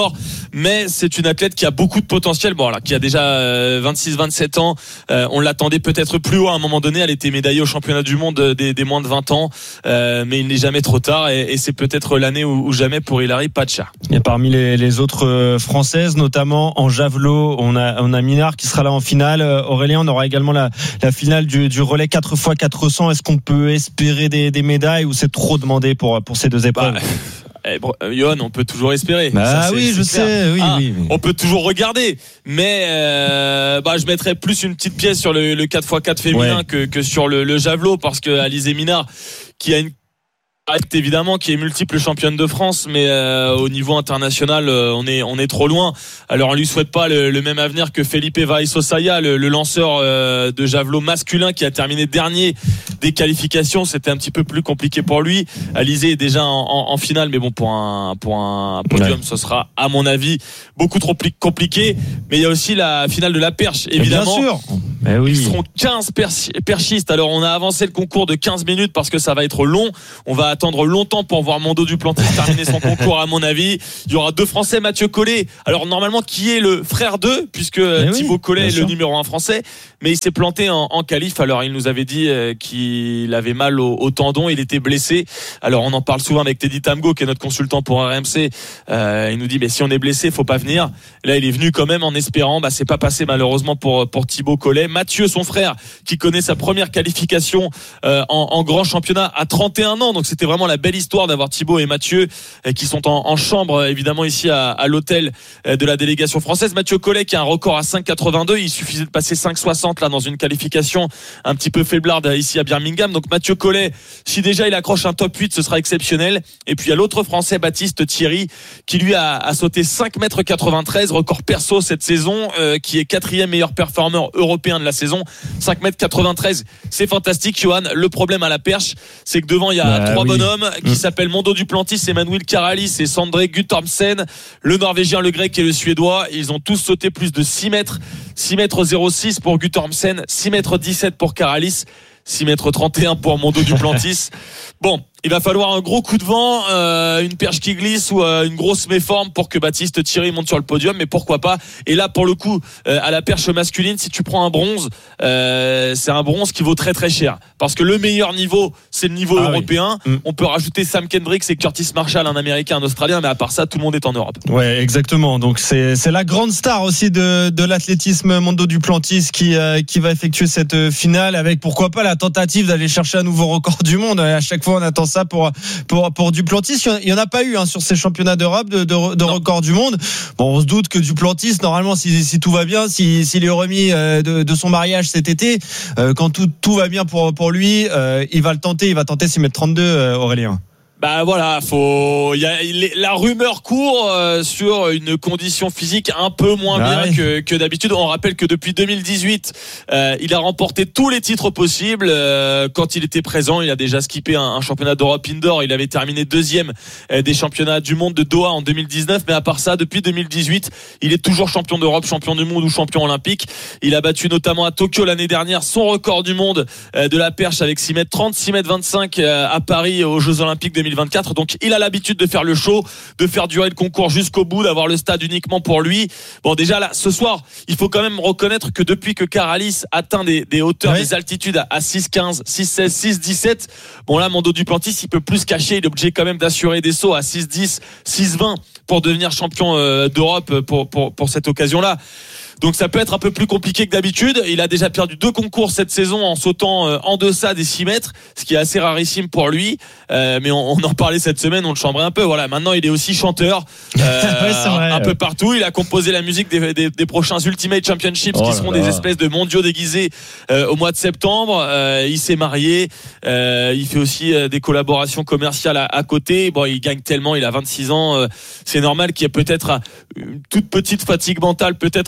mais c'est une athlète qui a beaucoup de potentiel. Bon, là, qui a déjà euh, vingt-six vingt-sept ans. Euh, on l'attendait peut-être plus haut à un moment donné. Elle était médaillée au championnat du monde des, des moins de vingt ans, euh, mais il n'est jamais trop tard et, et c'est peut-être l'année ou, ou jamais pour Hilary Pacha. Et parmi les, les autres françaises, notamment en javelot, on a, on a Minard qui sera là en finale. Aurélien, on aura également la, la finale du, du relais quatre fois quatre cents. Est-ce qu'on peut espérer des, des médailles ou c'est trop demandé pour, pour ces deux épreuves? Bah. Eh, Johan, on peut toujours espérer. Bah ça, oui, je clair. sais. Oui, ah, oui, oui. On peut toujours regarder, mais euh, bah, je mettrais plus une petite pièce sur le, le quatre fois quatre féminin ouais. que, que sur le, le javelot, parce que Alizé Minard, qui a une évidemment qui est multiple championne de France, mais euh, au niveau international euh, on est on est trop loin. Alors on lui souhaite pas le, le même avenir que Felipe Vaisosaya, le, le lanceur euh, de javelot masculin qui a terminé dernier des qualifications. C'était un petit peu plus compliqué pour lui. Alizé est déjà en, en, en finale, mais bon, pour un pour un podium ouais. ce sera à mon avis beaucoup trop compliqué. Mais il y a aussi la finale de la perche, évidemment. Bien sûr. Mais oui. Ils seront quinze perchistes. Alors on a avancé le concours de quinze minutes parce que ça va être long. On va attendre longtemps pour voir Mondo Duplantis terminer son concours à mon avis. Il y aura deux Français, Mathieu Collet. Alors normalement qui est le frère d'eux, puisque mais Thibaut oui, Collet est sûr. le numéro un français, mais il s'est planté en, en qualif. Alors il nous avait dit euh, qu'il avait mal au, au tendon, il était blessé. Alors on en parle souvent avec Teddy Tamgo qui est notre consultant pour R M C. Euh, il nous dit mais si on est blessé, faut pas venir. Là il est venu quand même en espérant. Bah c'est pas passé malheureusement pour pour Thibaut Collet. Mathieu, son frère, qui connaît sa première qualification euh, en, en grand championnat à trente et un ans. Donc c'était vraiment la belle histoire d'avoir Thibaut et Mathieu euh, qui sont en, en chambre évidemment ici à, à l'hôtel euh, de la délégation française. Mathieu Collet qui a un record à cinq quatre-vingt-deux. Il suffisait de passer cinq soixante là dans une qualification un petit peu faiblarde ici à Birmingham. Donc Mathieu Collet, si déjà il accroche un top huit, ce sera exceptionnel. Et puis il y a l'autre Français, Baptiste Thierry, qui lui a, a sauté cinq mètres quatre-vingt-treize, record perso cette saison, euh, qui est quatrième meilleur performeur européen de la saison. cinq mètres quatre-vingt-treize, c'est fantastique, Johan. Le problème à la perche, c'est que devant il y a bah, trois oui. bonhommes qui mmh. s'appellent Mondo Duplantis, Emmanuel Karalis et Sondre Guttormsen, le Norvégien, le Grec et le Suédois. Ils ont tous sauté plus de six mètres, six mètres zéro six pour Guttormsen, six mètres dix-sept pour Karalis, six mètres trente et un pour Mondo Duplantis. Bon, il va falloir un gros coup de vent, euh, une perche qui glisse ou euh, une grosse méforme pour que Baptiste Thierry monte sur le podium, mais pourquoi pas. Et là, pour le coup, euh, à la perche masculine, si tu prends un bronze, euh, c'est un bronze qui vaut très très cher, parce que le meilleur niveau, c'est le niveau ah européen. Oui. On peut rajouter Sam Kendricks et Curtis Marshall, un Américain, un Australien, mais à part ça, tout le monde est en Europe. Ouais, exactement. Donc c'est c'est la grande star aussi de de l'athlétisme, Mondo Duplantis, qui euh, qui va effectuer cette finale avec pourquoi pas la tentative d'aller chercher un nouveau record du monde. À chaque fois, on attend ça pour pour pour Duplantis. Il y en a pas eu hein, sur ces championnats d'Europe de, de, de record du monde. Bon, on se doute que Duplantis, normalement, si, si tout va bien, si s'il est remis euh, de, de son mariage cet été, euh, quand tout tout va bien pour pour lui, euh, il va le tenter. Il va tenter six mètres trente-deux, euh, Aurélien. Bah voilà, faut. Il y a la rumeur court euh, sur une condition physique un peu moins ah bien ouais. que, que d'habitude. On rappelle que depuis deux mille dix-huit, euh, il a remporté tous les titres possibles. Euh, quand il était présent, il a déjà skippé un, un championnat d'Europe indoor. Il avait terminé deuxième euh, des championnats du monde de Doha en deux mille dix-neuf. Mais à part ça, depuis deux mille dix-huit, il est toujours champion d'Europe, champion du monde ou champion olympique. Il a battu notamment à Tokyo l'année dernière son record du monde euh, de la perche avec six mètres trente, six mètres vingt-cinq euh, à Paris aux Jeux Olympiques deux mille vingt-quatre. Donc il a l'habitude de faire le show, de faire durer le concours jusqu'au bout, d'avoir le stade uniquement pour lui. Bon, déjà là, ce soir, il faut quand même reconnaître que depuis que Karalis atteint des, des hauteurs, oui. des altitudes à six quinze, six seize, six dix-sept, bon là, Mondo Duplantis, il peut plus se cacher. Il est obligé quand même d'assurer des sauts à six dix, six vingt pour devenir champion euh, d'Europe pour, pour, pour cette occasion-là. Donc ça peut être un peu plus compliqué que d'habitude. Il a déjà perdu deux concours cette saison en sautant en deçà des six mètres, ce qui est assez rarissime pour lui. Euh, mais on, on en parlait cette semaine, on le chambrait un peu. Voilà, maintenant il est aussi chanteur euh, ouais, vrai, un ouais. peu partout. Il a composé la musique des, des, des prochains Ultimate Championships oh qui seront des espèces de mondiaux déguisés euh, au mois de septembre. Euh, il s'est marié. Euh, il fait aussi euh, des collaborations commerciales à, à côté. Bon, il gagne tellement. Il a vingt-six ans. Euh, c'est normal qu'il y ait peut-être une toute petite fatigue mentale, peut-être en ouais. deux mille vingt-quatre.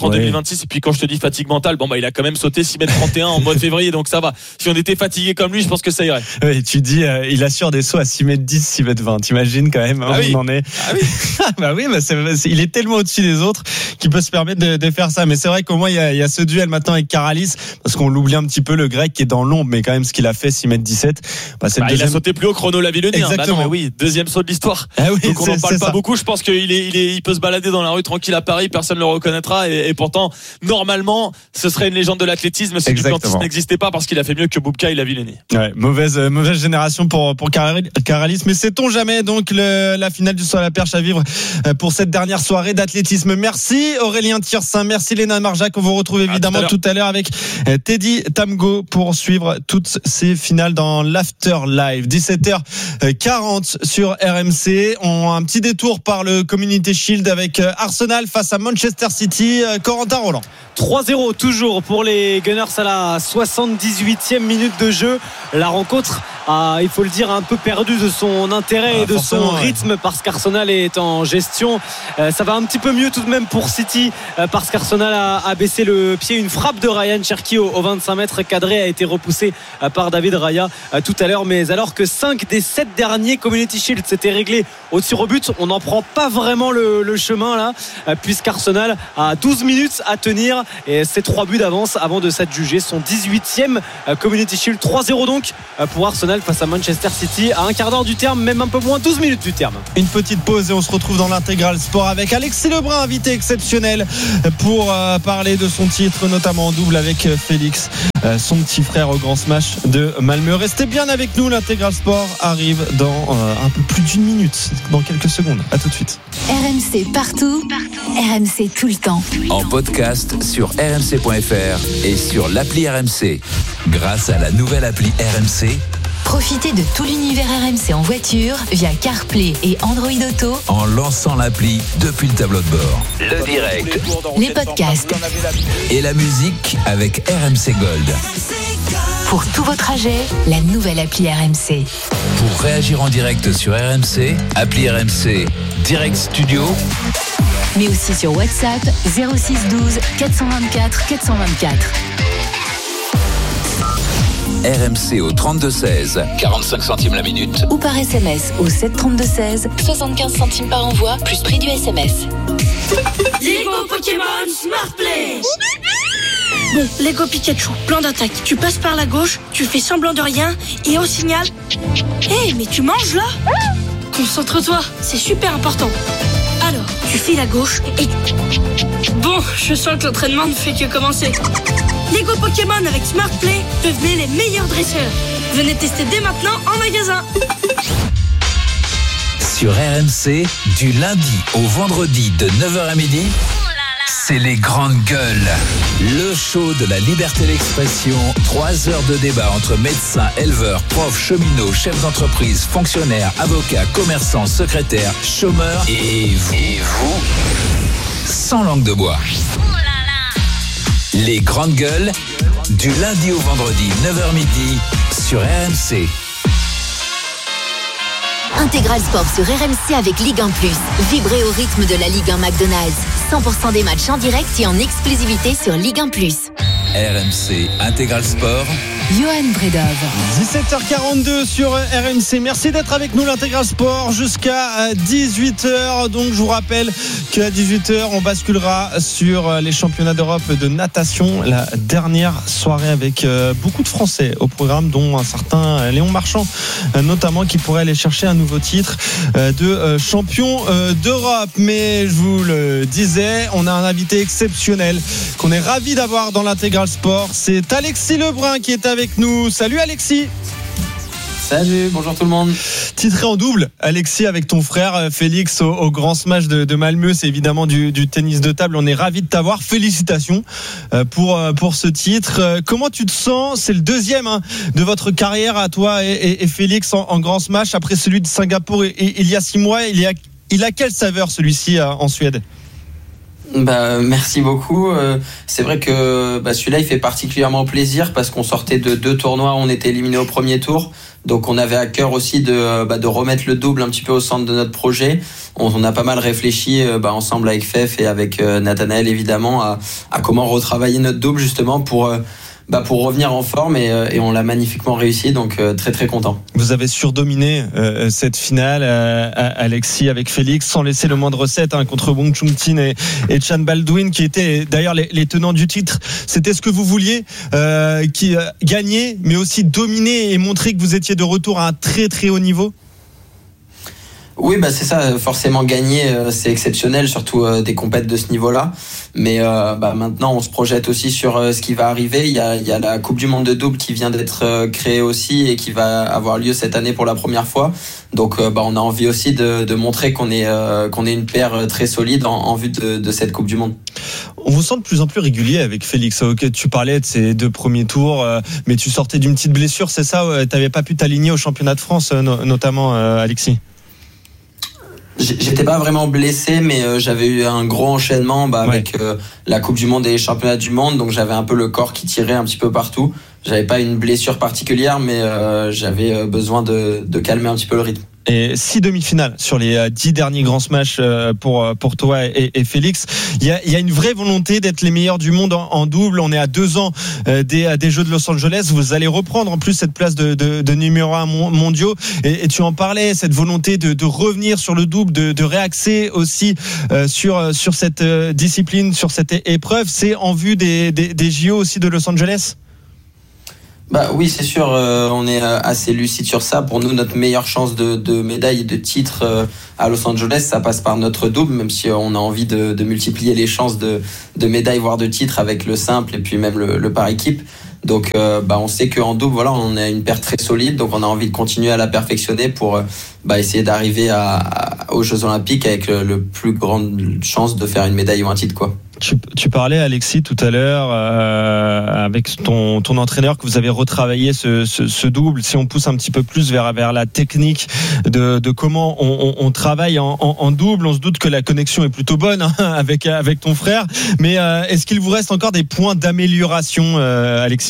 vingt-six. Et puis quand je te dis fatigue mentale, bon bah il a quand même sauté six mètres trente et un en mois de février, donc ça va. Si on était fatigué comme lui, je pense que ça irait. Oui, tu dis euh, il assure des sauts à six mètres dix, six mètres vingt. T'imagines quand même, hein, ah où oui. on en est. Ah oui. bah oui, bah c'est, c'est, il est tellement au-dessus des autres qu'il peut se permettre de, de faire ça. Mais c'est vrai qu'au moins il y a, il y a ce duel maintenant avec Karalis, parce qu'on l'oublie un petit peu, le grec qui est dans l'ombre, mais quand même ce qu'il a fait, six mètres dix-sept. Bah, c'est bah, le deuxième... Il a sauté plus haut chrono Lavillenie. Exactement. Bah non, mais oui, deuxième saut de l'histoire. Ah oui, donc on n'en parle pas ça. beaucoup. Je pense qu'il est, il est, il peut se balader dans la rue tranquille à Paris, personne ne le reconnaîtra. Et, et pourtant, normalement, ce serait une légende de l'athlétisme si Exactement. Duplantis n'existait pas, parce qu'il a fait mieux que Boubka et Lavillenie. Ouais, mauvaise, euh, mauvaise génération pour pour Karalis, mais sait-on jamais. Donc le, la finale du saut à la perche à vivre pour cette dernière soirée d'athlétisme. Merci Aurélien Tiersin, merci Léna Marjac. On vous retrouve évidemment à tout, à tout à l'heure avec Teddy Tamgo pour suivre toutes ces finales dans l'After Live. dix-sept heures quarante sur R M C. On a un petit détour par le Community Shield avec Arsenal face à Manchester City. Corentin Roland. trois zéro toujours pour les Gunners à la soixante-dix-huitième minute de jeu. La rencontre a, il faut le dire, un peu perdu de son intérêt ah, et de son rythme ouais. parce qu'Arsenal est en gestion. Euh, ça va un petit peu mieux tout de même pour City euh, parce qu'Arsenal a, a baissé le pied. Une frappe de Ryan Cherki au, au vingt-cinq mètres cadré a été repoussée euh, par David Raya euh, tout à l'heure. Mais alors que cinq des sept derniers Community Shield s'étaient réglés au tir au but, on n'en prend pas vraiment le, le chemin là euh, puisqu'Arsenal a douze minutes à tenir et c'est trois buts d'avance avant de s'adjuger son dix-huitième euh, Community Shield. trois zéro donc euh, pour Arsenal face à Manchester City à un quart d'heure du terme, même un peu moins, douze minutes du terme. Une petite pause et on se retrouve dans l'intégral sport avec Alexis Lebrun, invité exceptionnel pour euh, parler de son titre, notamment en double avec Félix, euh, son petit frère au Grand Smash de Malmö. Restez bien avec nous, l'intégral sport arrive dans euh, un peu plus d'une minute, dans quelques secondes. À tout de suite. R M C partout, partout. R M C tout le temps. En podcast sur r m c point f r et sur l'appli R M C. Grâce à la nouvelle appli R M C, profitez de tout l'univers R M C en voiture via CarPlay et Android Auto en lançant l'appli depuis le tableau de bord. Le direct, les podcasts et la musique avec R M C Gold. Pour tous vos trajets, la nouvelle appli R M C. Pour réagir en direct sur R M C, appli R M C Direct Studio. Mais aussi sur WhatsApp zéro six douze quatre cent vingt-quatre quatre cent vingt-quatre. R M C au trente-deux seize, quarante-cinq centimes la minute. Ou par S M S au sept trente-deux seize, soixante-quinze centimes par envoi, plus prix du S M S. Lego Pokémon Smart Play. Bon, Lego Pikachu, plan d'attaque. Tu passes par la gauche, tu fais semblant de rien, et au signal... Hé, hey, mais tu manges là? Concentre-toi, c'est super important. Alors, tu files à gauche et... Bon, je sens que l'entraînement ne fait que commencer. Lego Pokémon avec Smart Play, devenez les meilleurs dresseurs. Venez tester dès maintenant en magasin. Sur R M C, du lundi au vendredi de neuf heures à midi, c'est les grandes gueules. Le show de la liberté d'expression. Trois heures de débat entre médecins, éleveurs, profs, cheminots, chefs d'entreprise, fonctionnaires, avocats, commerçants, secrétaires, chômeurs et vous. Et vous sans langue de bois. Les grandes gueules, du lundi au vendredi, neuf heures midi, sur R M C. Intégral Sport sur R M C avec Ligue un plus. Vibrez au rythme de la Ligue un McDonald's. cent pour cent des matchs en direct et en exclusivité sur Ligue un plus. R M C Intégral Sport. Johan Bredov. dix-sept heures quarante-deux sur R M C. Merci d'être avec nous, l'Intégral Sport, jusqu'à dix-huit heures. Donc, je vous rappelle qu'à dix-huit heures, on basculera sur les championnats d'Europe de natation. La dernière soirée avec beaucoup de Français au programme, dont un certain Léon Marchand, notamment, qui pourrait aller chercher un nouveau titre de champion d'Europe. Mais je vous le disais, on a un invité exceptionnel qu'on est ravi d'avoir dans l'Intégral Sport. C'est Alexis Lebrun qui est avec nous. Salut Alexis. Salut, bonjour tout le monde. Titré en double, Alexis, avec ton frère Félix au, au Grand Smash de, de Malmö. C'est évidemment du, du tennis de table. On est ravis de t'avoir. Félicitations pour, pour ce titre. Comment tu te sens? C'est le deuxième hein, de votre carrière à toi et, et, et Félix en, en Grand Smash, après celui de Singapour et, et, il y a six mois. Il, y a, il a quelle saveur celui-ci en Suède? Bah, merci beaucoup. Euh, c'est vrai que bah, celui-là il fait particulièrement plaisir parce qu'on sortait de deux tournois, on était éliminé au premier tour. Donc on avait à cœur aussi de, bah, de remettre le double un petit peu au centre de notre projet. On, on a pas mal réfléchi bah, ensemble avec Fef et avec euh, Nathanaël évidemment à, à comment retravailler notre double justement pour... Euh, Bah pour revenir en forme et, et on l'a magnifiquement réussi, donc euh, très très content. Vous avez surdominé euh, cette finale, euh, Alexis, avec Félix, sans laisser le moindre set hein, contre Wong Chung Tin et, et Chan Baldwin, qui étaient d'ailleurs les, les tenants du titre. C'était ce que vous vouliez, euh, qui euh, gagner, mais aussi dominer et montrer que vous étiez de retour à un très très haut niveau. Oui, bah c'est ça. Forcément, gagner, euh, c'est exceptionnel, surtout euh, des compètes de ce niveau-là. Mais euh, bah, maintenant, on se projette aussi sur euh, ce qui va arriver. Il y a, il y a la Coupe du Monde de double qui vient d'être euh, créée aussi et qui va avoir lieu cette année pour la première fois. Donc, euh, bah, on a envie aussi de, de montrer qu'on est euh, qu'on est une paire très solide en, en vue de, de cette Coupe du Monde. On vous sent de plus en plus régulier avec Félix. Ok, tu parlais de ces deux premiers tours, euh, mais tu sortais d'une petite blessure, c'est ça? Ouais, t'avais pas pu t'aligner au championnat de France, euh, no- notamment, euh, Alexis. J'étais pas vraiment blessé, mais euh, j'avais eu un gros enchaînement bah, ouais. avec euh, la Coupe du Monde et les championnats du monde, donc j'avais un peu le corps qui tirait un petit peu partout. J'avais pas une blessure particulière, mais euh, j'avais besoin de, de calmer un petit peu le rythme. Et six demi-finales sur les dix derniers grands smash pour pour toi et, et Félix. Il y a il y a une vraie volonté d'être les meilleurs du monde en, en double. On est à deux ans des des Jeux de Los Angeles. Vous allez reprendre en plus cette place de de, de numéro un mondiaux. Et, et tu en parlais, cette volonté de de revenir sur le double, de de réaxer aussi euh, sur sur cette discipline, sur cette épreuve. C'est en vue des des, des J O aussi de Los Angeles. Bah oui, c'est sûr, euh, on est assez lucide sur ça. Pour nous, notre meilleure chance de, de médaille et de titre euh, à Los Angeles, ça passe par notre double, même si on a envie de, de multiplier les chances de, de médaille, voire de titre avec le simple et puis même le, le par équipe. Donc, euh, bah, on sait qu'en double, voilà, on a une paire très solide, donc on a envie de continuer à la perfectionner pour euh, bah, essayer d'arriver à, à, aux Jeux Olympiques avec le, le plus grande chance de faire une médaille ou un titre, quoi. Tu, tu parlais, Alexis, tout à l'heure euh, avec ton, ton entraîneur que vous avez retravaillé ce, ce, ce double. Si on pousse un petit peu plus vers, vers la technique de, de comment on, on, on travaille en, en, en double, on se doute que la connexion est plutôt bonne hein, avec, avec ton frère. Mais euh, est-ce qu'il vous reste encore des points d'amélioration, euh, Alexis ?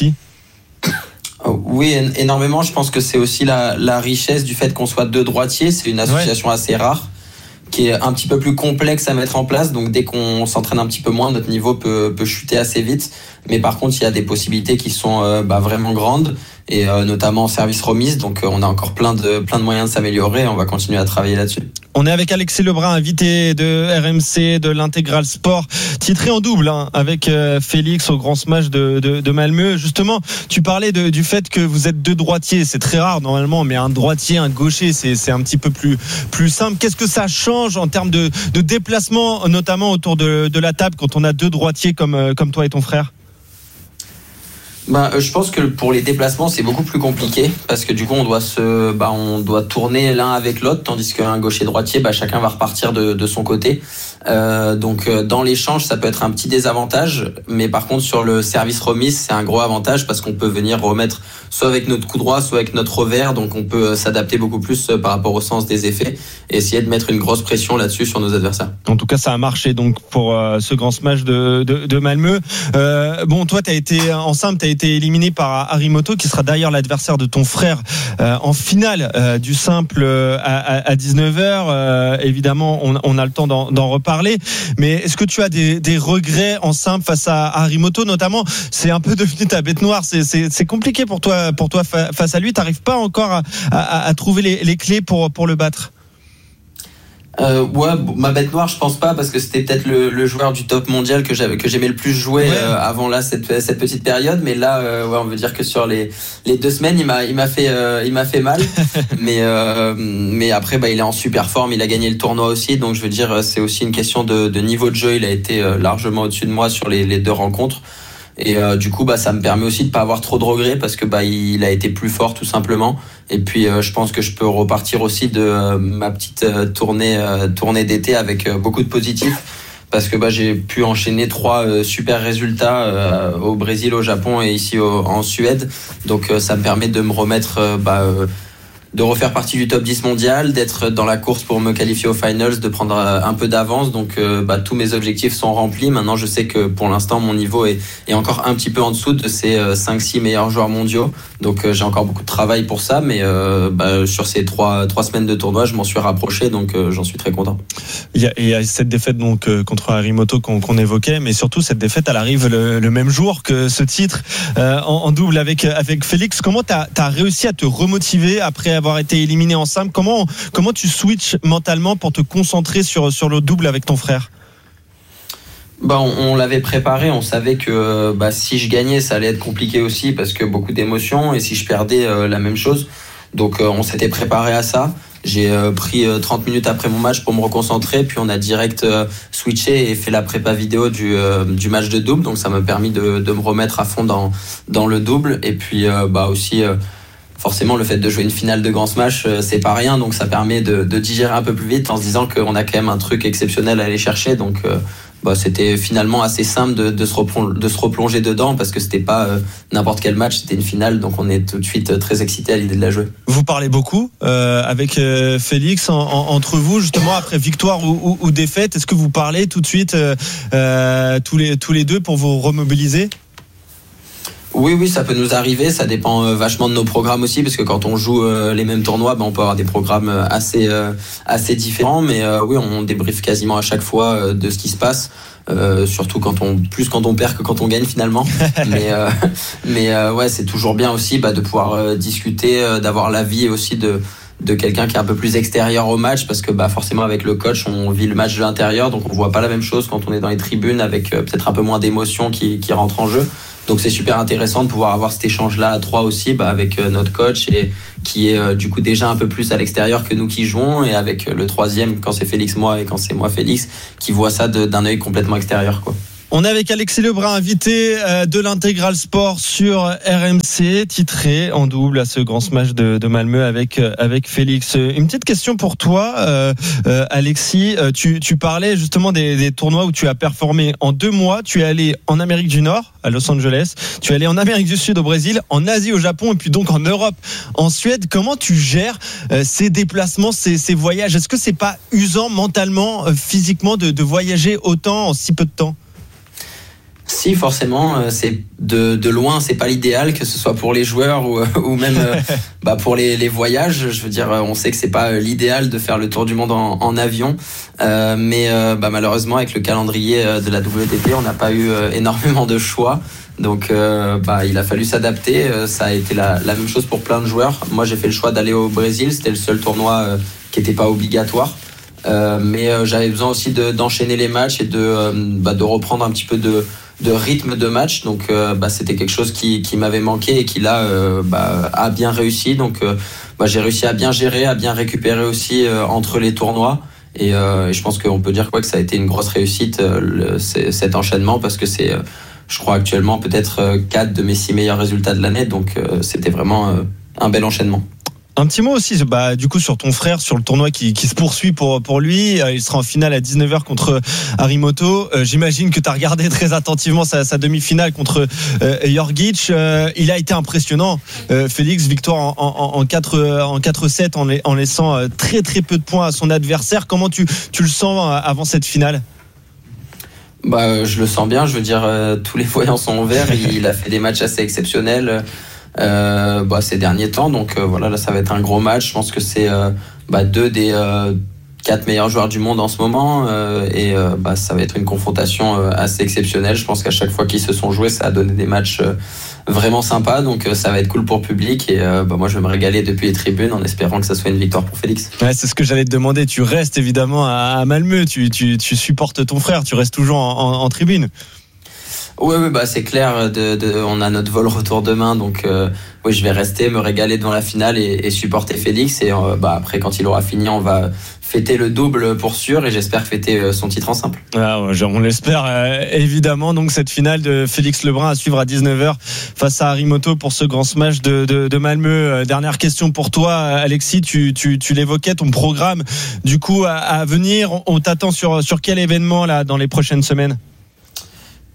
Oui, énormément. Je pense que c'est aussi la, la richesse du fait qu'on soit deux droitiers. C'est une association ouais. assez rare, qui est un petit peu plus complexe à mettre en place. Donc dès qu'on s'entraîne un petit peu moins, notre niveau peut, peut chuter assez vite. Mais par contre, il y a des possibilités qui sont euh, bah, vraiment grandes, et euh, notamment en service remise. Donc euh, on a encore plein de, plein de moyens de s'améliorer. On va continuer à travailler là-dessus. On est avec Alexis Lebrun, invité de R M C, de l'Intégral Sport, titré en double hein, avec euh, Félix au Grand Smash de, de, de Malmö. Justement, tu parlais de, du fait que vous êtes deux droitiers. C'est très rare normalement, mais un droitier, un gaucher, c'est, c'est un petit peu plus, plus simple. Qu'est-ce que ça change en termes de, de déplacement, notamment autour de, de la table, quand on a deux droitiers comme, comme toi et ton frère ? Bah, je pense que pour les déplacements, c'est beaucoup plus compliqué parce que du coup, on doit se, bah, on doit tourner l'un avec l'autre, tandis qu'un gaucher droitier, bah, chacun va repartir de, de son côté. Euh, donc, dans l'échange, ça peut être un petit désavantage, mais par contre, sur le service remise, c'est un gros avantage parce qu'on peut venir remettre soit avec notre coup droit, soit avec notre revers, donc on peut s'adapter beaucoup plus par rapport au sens des effets et essayer de mettre une grosse pression là-dessus sur nos adversaires. En tout cas, ça a marché donc pour euh, ce grand smash de, de, de Malmö. Euh, bon, toi, t'as été en simple, t'as été éliminé par Harimoto, qui sera d'ailleurs l'adversaire de ton frère euh, en finale euh, du simple euh, à, à dix-neuf heures. Euh, évidemment, on, on a le temps d'en, d'en reparler. Mais est-ce que tu as des, des regrets en simple face à Harimoto, notamment? C'est un peu devenu ta bête noire. C'est, c'est, c'est compliqué pour toi, pour toi face à lui. T'arrives pas encore à, à, à trouver les, les clés pour, pour le battre? Euh, ouais, ma bête noire, je pense pas, parce que c'était peut-être le, le joueur du top mondial que j'avais, que j'aimais le plus jouer ouais. euh, avant là cette cette petite période. Mais là, euh, ouais, on veut dire que sur les les deux semaines, il m'a il m'a fait euh, il m'a fait mal. mais euh, mais après, bah, il est en super forme. Il a gagné le tournoi aussi, donc je veux dire, c'est aussi une question de, de niveau de jeu. Il a été euh, largement au-dessus de moi sur les, les deux rencontres. Et euh, du coup, bah, ça me permet aussi de pas avoir trop de regrets parce que bah, il a été plus fort tout simplement. Et puis, euh, je pense que je peux repartir aussi de euh, ma petite euh, tournée euh, tournée d'été avec euh, beaucoup de positifs parce que bah, j'ai pu enchaîner trois euh, super résultats euh, au Brésil, au Japon et ici au, en Suède. Donc, euh, ça me permet de me remettre euh, bah, euh, de refaire partie du top dix mondial, d'être dans la course pour me qualifier aux finals, de prendre un peu d'avance. Donc euh, bah, tous mes objectifs sont remplis. Maintenant je sais que pour l'instant mon niveau est, est encore un petit peu en dessous de ces euh, cinq six meilleurs joueurs mondiaux. Donc euh, j'ai encore beaucoup de travail pour ça, mais euh, bah, sur ces trois trois semaines de tournoi je m'en suis rapproché, donc euh, j'en suis très content. Il y a, il y a cette défaite donc euh, contre Arimoto qu'on, qu'on évoquait, mais surtout cette défaite elle arrive le, le même jour que ce titre euh, en, en double avec, avec Félix. Comment tu as réussi à te remotiver après avoir été éliminé en simple? Comment, comment tu switches mentalement pour te concentrer sur, sur le double avec ton frère? Bah, on, on l'avait préparé, on savait que bah, si je gagnais ça allait être compliqué aussi parce que beaucoup d'émotions, et si je perdais euh, la même chose. Donc euh, on s'était préparé à ça. J'ai euh, pris euh, trente minutes après mon match pour me reconcentrer, puis on a direct euh, switché et fait la prépa vidéo du, euh, du match de double, donc ça m'a permis de, de me remettre à fond dans, dans le double. Et puis euh, bah aussi euh, forcément le fait de jouer une finale de Grand Smash euh, c'est pas rien, donc ça permet de, de digérer un peu plus vite en se disant qu'on a quand même un truc exceptionnel à aller chercher. Donc euh, bah, c'était finalement assez simple de, de, se replonger, de se replonger dedans parce que c'était pas euh, n'importe quel match, c'était une finale, donc on est tout de suite très excité à l'idée de la jouer. Vous parlez beaucoup euh, avec euh, Félix en, en, entre vous justement après victoire ou, ou, ou défaite. Est-ce que vous parlez tout de suite euh, euh, tous les tous les deux pour vous remobiliser? Oui, oui, ça peut nous arriver. Ça dépend euh, vachement de nos programmes aussi, parce que quand on joue euh, les mêmes tournois, ben, on peut avoir des programmes assez euh, assez différents. Mais euh, oui, on débriefe quasiment à chaque fois euh, de ce qui se passe. Euh, surtout quand on plus quand on perd que quand on gagne finalement. mais euh, mais euh, ouais, c'est toujours bien aussi bah, de pouvoir euh, discuter, euh, d'avoir l'avis aussi de de quelqu'un qui est un peu plus extérieur au match, parce que bah forcément avec le coach on vit le match de l'intérieur, donc on voit pas la même chose quand on est dans les tribunes avec euh, peut-être un peu moins d'émotion qui qui rentre en jeu. Donc c'est super intéressant de pouvoir avoir cet échange-là à trois aussi, bah, avec euh, notre coach et qui est euh, du coup déjà un peu plus à l'extérieur que nous qui jouons, et avec euh, le troisième quand c'est Félix moi et quand c'est moi Félix qui voit ça de, d'un œil complètement extérieur, quoi. On est avec Alexis Lebrun, invité de l'Intégral Sport sur R M C, titré en double à ce grand smash de, de Malmö avec avec Félix. Une petite question pour toi, euh, euh, Alexis. Tu, tu parlais justement des, des tournois où tu as performé en deux mois. Tu es allé en Amérique du Nord, à Los Angeles. Tu es allé en Amérique du Sud, au Brésil, en Asie, au Japon, et puis donc en Europe, en Suède. Comment tu gères euh, ces déplacements, ces, ces voyages? Est-ce que c'est pas usant mentalement, euh, physiquement, de, de voyager autant en si peu de temps? Si, forcément, c'est de, de loin, c'est pas l'idéal, que ce soit pour les joueurs ou, ou même bah, pour les, les voyages. Je veux dire, on sait que c'est pas l'idéal de faire le tour du monde en, en avion, euh, mais euh, bah, malheureusement, avec le calendrier de la W T T, on n'a pas eu énormément de choix. Donc, euh, bah, il a fallu s'adapter. Ça a été la, la même chose pour plein de joueurs. Moi, j'ai fait le choix d'aller au Brésil. C'était le seul tournoi euh, qui n'était pas obligatoire. Euh, mais euh, j'avais besoin aussi de, d'enchaîner les matchs et de, euh, bah, de reprendre un petit peu de de rythme de match, donc euh, bah, c'était quelque chose qui, qui m'avait manqué et qui là euh, bah, a bien réussi. Donc euh, bah, j'ai réussi à bien gérer, à bien récupérer aussi euh, entre les tournois, et, euh, et je pense qu'on peut dire quoi, que ça a été une grosse réussite, euh, le, c'est, cet enchaînement, parce que c'est, euh, je crois actuellement peut-être euh, quatre de mes six meilleurs résultats de l'année, donc euh, c'était vraiment euh, un bel enchaînement. Un petit mot aussi, bah, du coup, sur ton frère, sur le tournoi qui, qui se poursuit pour, pour lui. Il sera en finale à dix-neuf heures contre Arimoto. Euh, j'imagine que tu as regardé très attentivement sa, sa demi-finale contre euh, Jorgic. Euh, il a été impressionnant. Euh, Félix, victoire en, en, en quatre, en quatre sept en, en laissant très très peu de points à son adversaire. Comment tu, tu le sens avant cette finale ? Bah, je le sens bien. Je veux dire, euh, tous les voyants sont au vert. Il, il a fait des matchs assez exceptionnels. Euh, bah, ces derniers temps, donc euh, voilà, là ça va être un gros match. Je pense que c'est euh, bah, deux des euh, quatre meilleurs joueurs du monde en ce moment, euh, et euh, bah, ça va être une confrontation euh, assez exceptionnelle. Je pense qu'à chaque fois qu'ils se sont joués, ça a donné des matchs euh, vraiment sympas, donc euh, ça va être cool pour le public, et euh, bah, moi je vais me régaler depuis les tribunes en espérant que ça soit une victoire pour Félix. Ouais, c'est ce que j'allais te demander. Tu restes évidemment à Malmö, tu, tu, tu supportes ton frère, tu restes toujours en, en, en tribune. Oui, oui, bah c'est clair. De, de, on a notre vol retour demain, donc euh, oui, je vais rester, me régaler devant la finale et, et supporter Félix. Et euh, bah après, quand il aura fini, on va fêter le double pour sûr, et j'espère fêter son titre en simple. Ah, on l'espère euh, évidemment. Donc cette finale de Félix Lebrun à suivre à dix-neuf heures face à Arimoto pour ce grand smash de, de, de Malmö. Euh, dernière question pour toi, Alexis. Tu, tu, tu l'évoquais, ton programme du coup à, à venir. On, on t'attend sur sur quel événement là dans les prochaines semaines?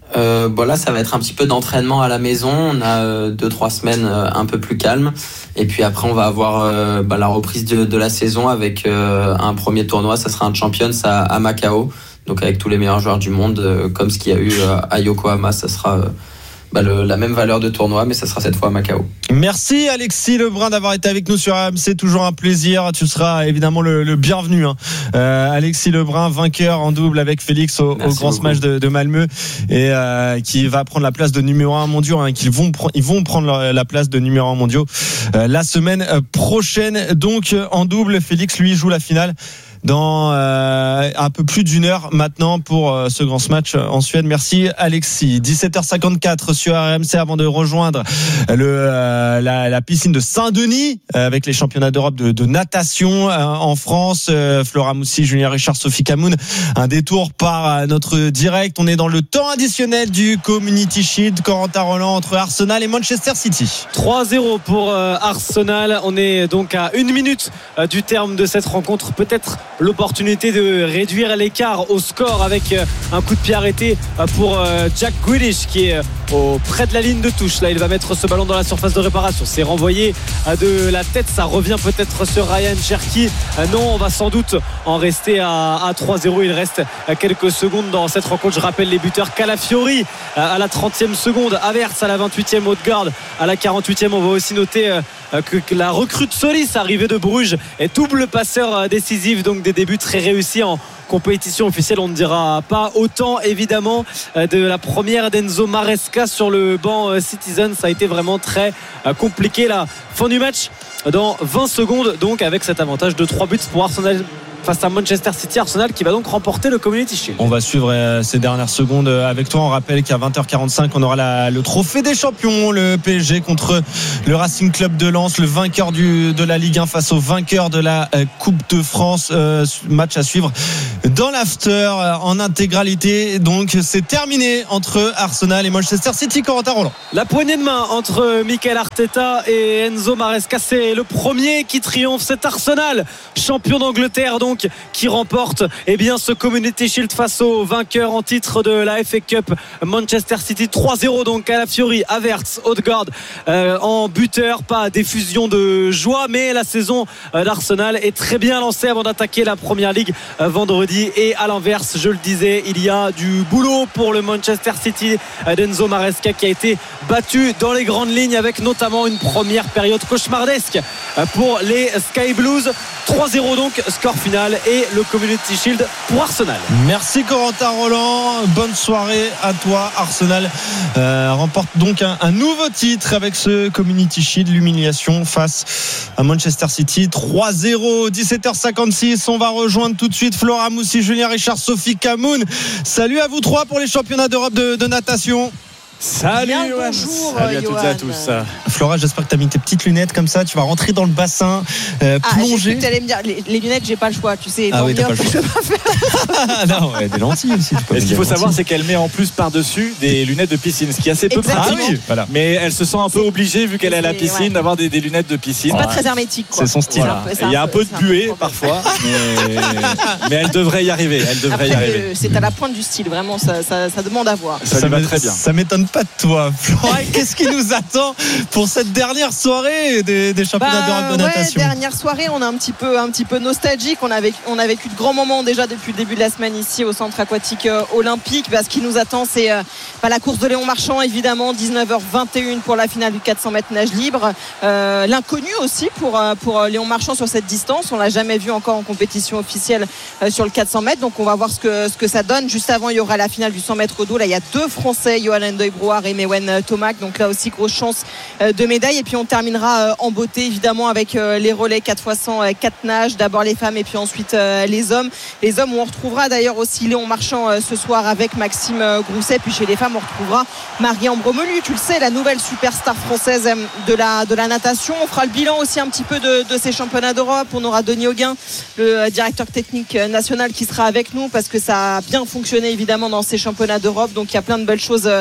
euh, bon là ça va être un petit peu d'entraînement à la maison. On a euh, deux trois semaines euh, un peu plus calmes et puis après on va avoir euh, bah, la reprise de, de la saison avec euh, un premier tournoi. Ça sera un Champions à, à Macao, donc avec tous les meilleurs joueurs du monde, euh, comme ce qu'il y a eu euh, à Yokohama. Ça sera euh, Bah le, la même valeur de tournoi, mais ça sera cette fois à Macao. Merci Alexis Lebrun d'avoir été avec nous sur A M C, toujours un plaisir. Tu seras évidemment le, le bienvenu. Hein. Euh, Alexis Lebrun, vainqueur en double avec Félix au, au Grand Smash de, de Malmö et euh, qui va prendre la place de numéro un mondiaux. Hein, qu'ils vont ils vont prendre la place de numéro un mondiaux euh, la semaine prochaine. Donc en double, Félix lui joue la finale dans euh, un peu plus d'une heure maintenant pour euh, ce grand match en Suède. Merci Alexis. dix-sept heures cinquante-quatre sur R M C avant de rejoindre le, euh, la, la piscine de Saint-Denis euh, avec les championnats d'Europe de, de natation euh, en France. Euh, Flora Moussi, Julien Richard, Sophie Camoun. Un détour par euh, notre direct. On est dans le temps additionnel du Community Shield. Corentin Roland entre Arsenal et Manchester City. trois zéro pour euh, Arsenal. On est donc à une minute euh, du terme de cette rencontre. Peut-être l'opportunité de réduire l'écart au score avec un coup de pied arrêté pour Jack Grealish qui est au près de la ligne de touche. Là il va mettre ce ballon dans la surface de réparation, c'est renvoyé de la tête, ça revient peut-être sur Ryan Cherki. Non, on va sans doute en rester à, à trois zéro. Il reste quelques secondes dans cette rencontre. Je rappelle les buteurs: Calafiori à la trentième seconde, Havertz à la vingt-huitième, Odegaard à la quarante-huitième. On va aussi noter que la recrue de Solis, arrivée de Bruges, est double passeur décisif, donc des débuts très réussis en compétition officielle. On ne dira pas autant évidemment de la première d'Enzo Maresca sur le banc Citizen. Ça a été vraiment très compliqué. La fin du match dans vingt secondes, donc avec cet avantage de trois buts pour Arsenal face à Manchester City. Arsenal qui va donc remporter le Community Shield. On va suivre euh, ces dernières secondes avec toi. On rappelle qu'à vingt heures quarante-cinq on aura la, le trophée des champions, le P S G contre le Racing Club de Lens, le vainqueur du, de la Ligue un face au vainqueur de la euh, Coupe de France. euh, match à suivre dans l'after euh, en intégralité. Donc c'est terminé entre Arsenal et Manchester City. Corentin Roland. La poignée de main entre Mikel Arteta et Enzo Maresca, c'est le premier qui triomphe. C'est Arsenal, champion d'Angleterre donc, qui remporte eh bien, ce Community Shield face au vainqueur en titre de la F A Cup, Manchester City. Trois zéro donc. Calafiori, Havertz, Odegaard euh, en buteur. Pas d'effusion de joie, mais la saison euh, d'Arsenal est très bien lancée avant d'attaquer la Première Ligue euh, vendredi. Et à l'inverse, je le disais, il y a du boulot pour le Manchester City euh, d'Enzo Maresca, qui a été battu dans les grandes lignes avec notamment une première période cauchemardesque euh, pour les Sky Blues. Trois zéro donc, score final, et le Community Shield pour Arsenal. Merci Corentin Roland, bonne soirée à toi. Arsenal euh, remporte donc un, un nouveau titre avec ce Community Shield, l'humiliation face à Manchester City. Trois zéro. Dix-sept heures cinquante-six, on va rejoindre tout de suite Flora Moussi, Julien Richard, Sophie Camoun. Salut à vous trois pour les championnats d'Europe de, de natation. Salut Johan. Salut à toutes et à tous. Flora, j'espère que tu as mis tes petites lunettes comme ça. Tu vas rentrer dans le bassin, euh, ah, plonger. Tu allais me dire, les, les lunettes, j'ai pas le choix. Tu sais, ah oui, t'as pas le choix. Je peux pas faire. Non, ouais, des lentilles aussi. Et ce qu'il faut savoir, c'est qu'elle met en plus par-dessus des lunettes de piscine, ce qui est assez peu Exactement. pratique. Voilà. Mais elle se sent un peu obligée, vu qu'elle est à la piscine, ouais, d'avoir des, des lunettes de piscine. C'est pas très hermétique, quoi. C'est son style. Voilà. Il y a un peu de buée parfois, mais... mais elle devrait y arriver. Elle devrait Après, y arriver. Euh, c'est à la pointe du style, vraiment. Ça, ça, ça demande à voir. Ça, ça lui va très bien. Ça m'étonne pas de toi. Qu'est-ce qui nous attend pour cette dernière soirée des, des championnats bah, d'Europe de natation? Ouais, dernière soirée, on est un petit peu, un petit peu nostalgique. On a, vécu, on a vécu de grands moments déjà depuis le début de la semaine ici au centre aquatique euh, olympique. Bah, ce qui nous attend, c'est euh, bah, la course de Léon Marchand, évidemment, dix-neuf heures vingt et une pour la finale du quatre cents mètres nage libre. Euh, l'inconnu aussi pour, euh, pour Léon Marchand sur cette distance. On l'a jamais vu encore en compétition officielle euh, sur le quatre cents mètres. Donc on va voir ce que, ce que ça donne. Juste avant, il y aura la finale du cent mètres au dos. Là, il y a deux Français, Johan Ndoye-Brouard et Mewen Tomac. Donc là aussi, grosse chance de médaille. Et puis on terminera en beauté évidemment avec les relais quatre fois cent, quatre nages, d'abord les femmes et puis ensuite les hommes les hommes où on retrouvera d'ailleurs aussi Léon Marchand ce soir avec Maxime Grousset. Puis chez les femmes on retrouvera Marie-Ambre Bromelu, tu le sais, la nouvelle superstar française de la, de la natation. On fera le bilan aussi un petit peu de, de ces championnats d'Europe. On aura Denis Auguin, le directeur technique national, qui sera avec nous parce que ça a bien fonctionné évidemment dans ces championnats d'Europe. Donc il y a plein de belles choses à,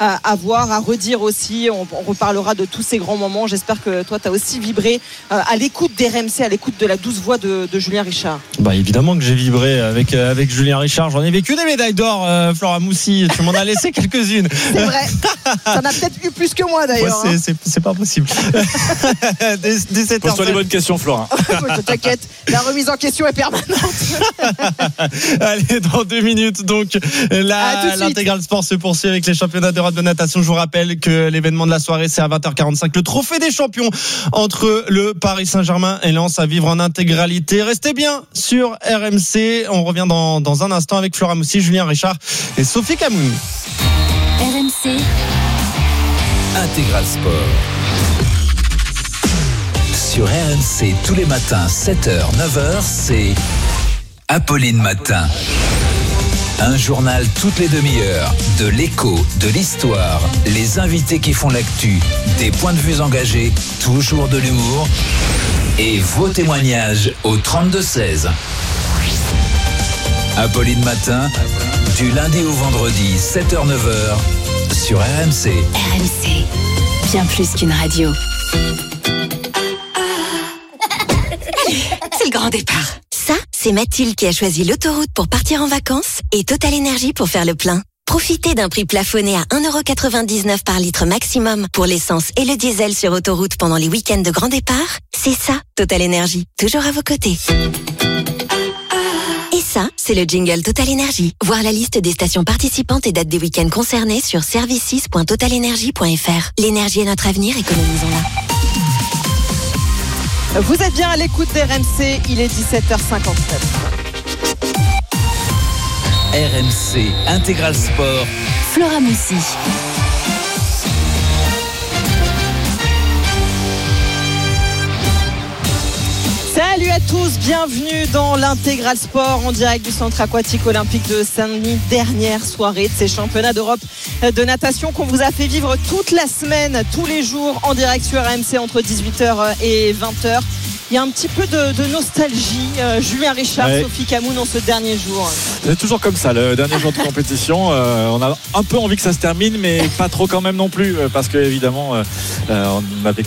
à, à voir, à redire aussi. On, on reparlera de tous ces grands moments. J'espère que toi, tu as aussi vibré euh, à l'écoute d'R M C, à l'écoute de la douce voix de, de Julien Richard. Bah évidemment que j'ai vibré avec, euh, avec Julien Richard. J'en ai vécu des médailles d'or, euh, Flora Moussi. Tu m'en as laissé quelques-unes. C'est vrai. T'en as peut-être eu plus que moi d'ailleurs. Ouais, c'est, c'est, c'est pas possible. Pose-toi les bonnes questions, Flora. T'inquiète, la remise en question est permanente. Allez, dans deux minutes, donc, la, l'intégral sport se poursuit avec les championnats d'Europe de natation. Je vous rappelle que l'événement de la soirée, c'est à vingt heures quarante-cinq. Le trophée des champions entre le Paris Saint-Germain et Lens à vivre en intégralité. Restez bien sur R M C. On revient dans, dans un instant avec Flora Moussi, Julien Richard et Sophie Camoun. R M C Intégral Sport. Sur R M C, tous les matins, sept heures, neuf heures, c'est Apolline Matin. Un journal toutes les demi-heures, de l'écho, de l'histoire, les invités qui font l'actu, des points de vue engagés, toujours de l'humour et vos témoignages au trente-deux seize. Apolline Matin, du lundi au vendredi, sept heures, neuf heures, sur R M C. R M C, bien plus qu'une radio. C'est le grand départ. Ça, c'est Mathilde qui a choisi l'autoroute pour partir en vacances et Total Énergie pour faire le plein. Profitez d'un prix plafonné à un euro quatre-vingt-dix-neuf par litre maximum pour l'essence et le diesel sur autoroute pendant les week-ends de grand départ. C'est ça, Total Énergie, toujours à vos côtés. Et ça, c'est le jingle Total Énergie. Voir la liste des stations participantes et dates des week-ends concernés sur services point total énergie point f r. L'énergie est notre avenir, économisons-la. Vous êtes bien à l'écoute d'R M C, il est dix-sept heures cinquante-neuf. R M C Intégral Sport. Flora Moussi. Salut à tous, bienvenue dans l'Intégral Sport en direct du centre aquatique olympique de Saint-Denis. Dernière soirée de ces championnats d'Europe de natation qu'on vous a fait vivre toute la semaine, tous les jours en direct sur R M C entre dix-huit heures et vingt heures. Il y a un petit peu de, de nostalgie. Euh, Julien Richard, ouais. Sophie Camoun en ce dernier jour. C'est toujours comme ça, le dernier jour de compétition. Euh, on a un peu envie que ça se termine, mais pas trop quand même non plus, parce que évidemment, euh, on avait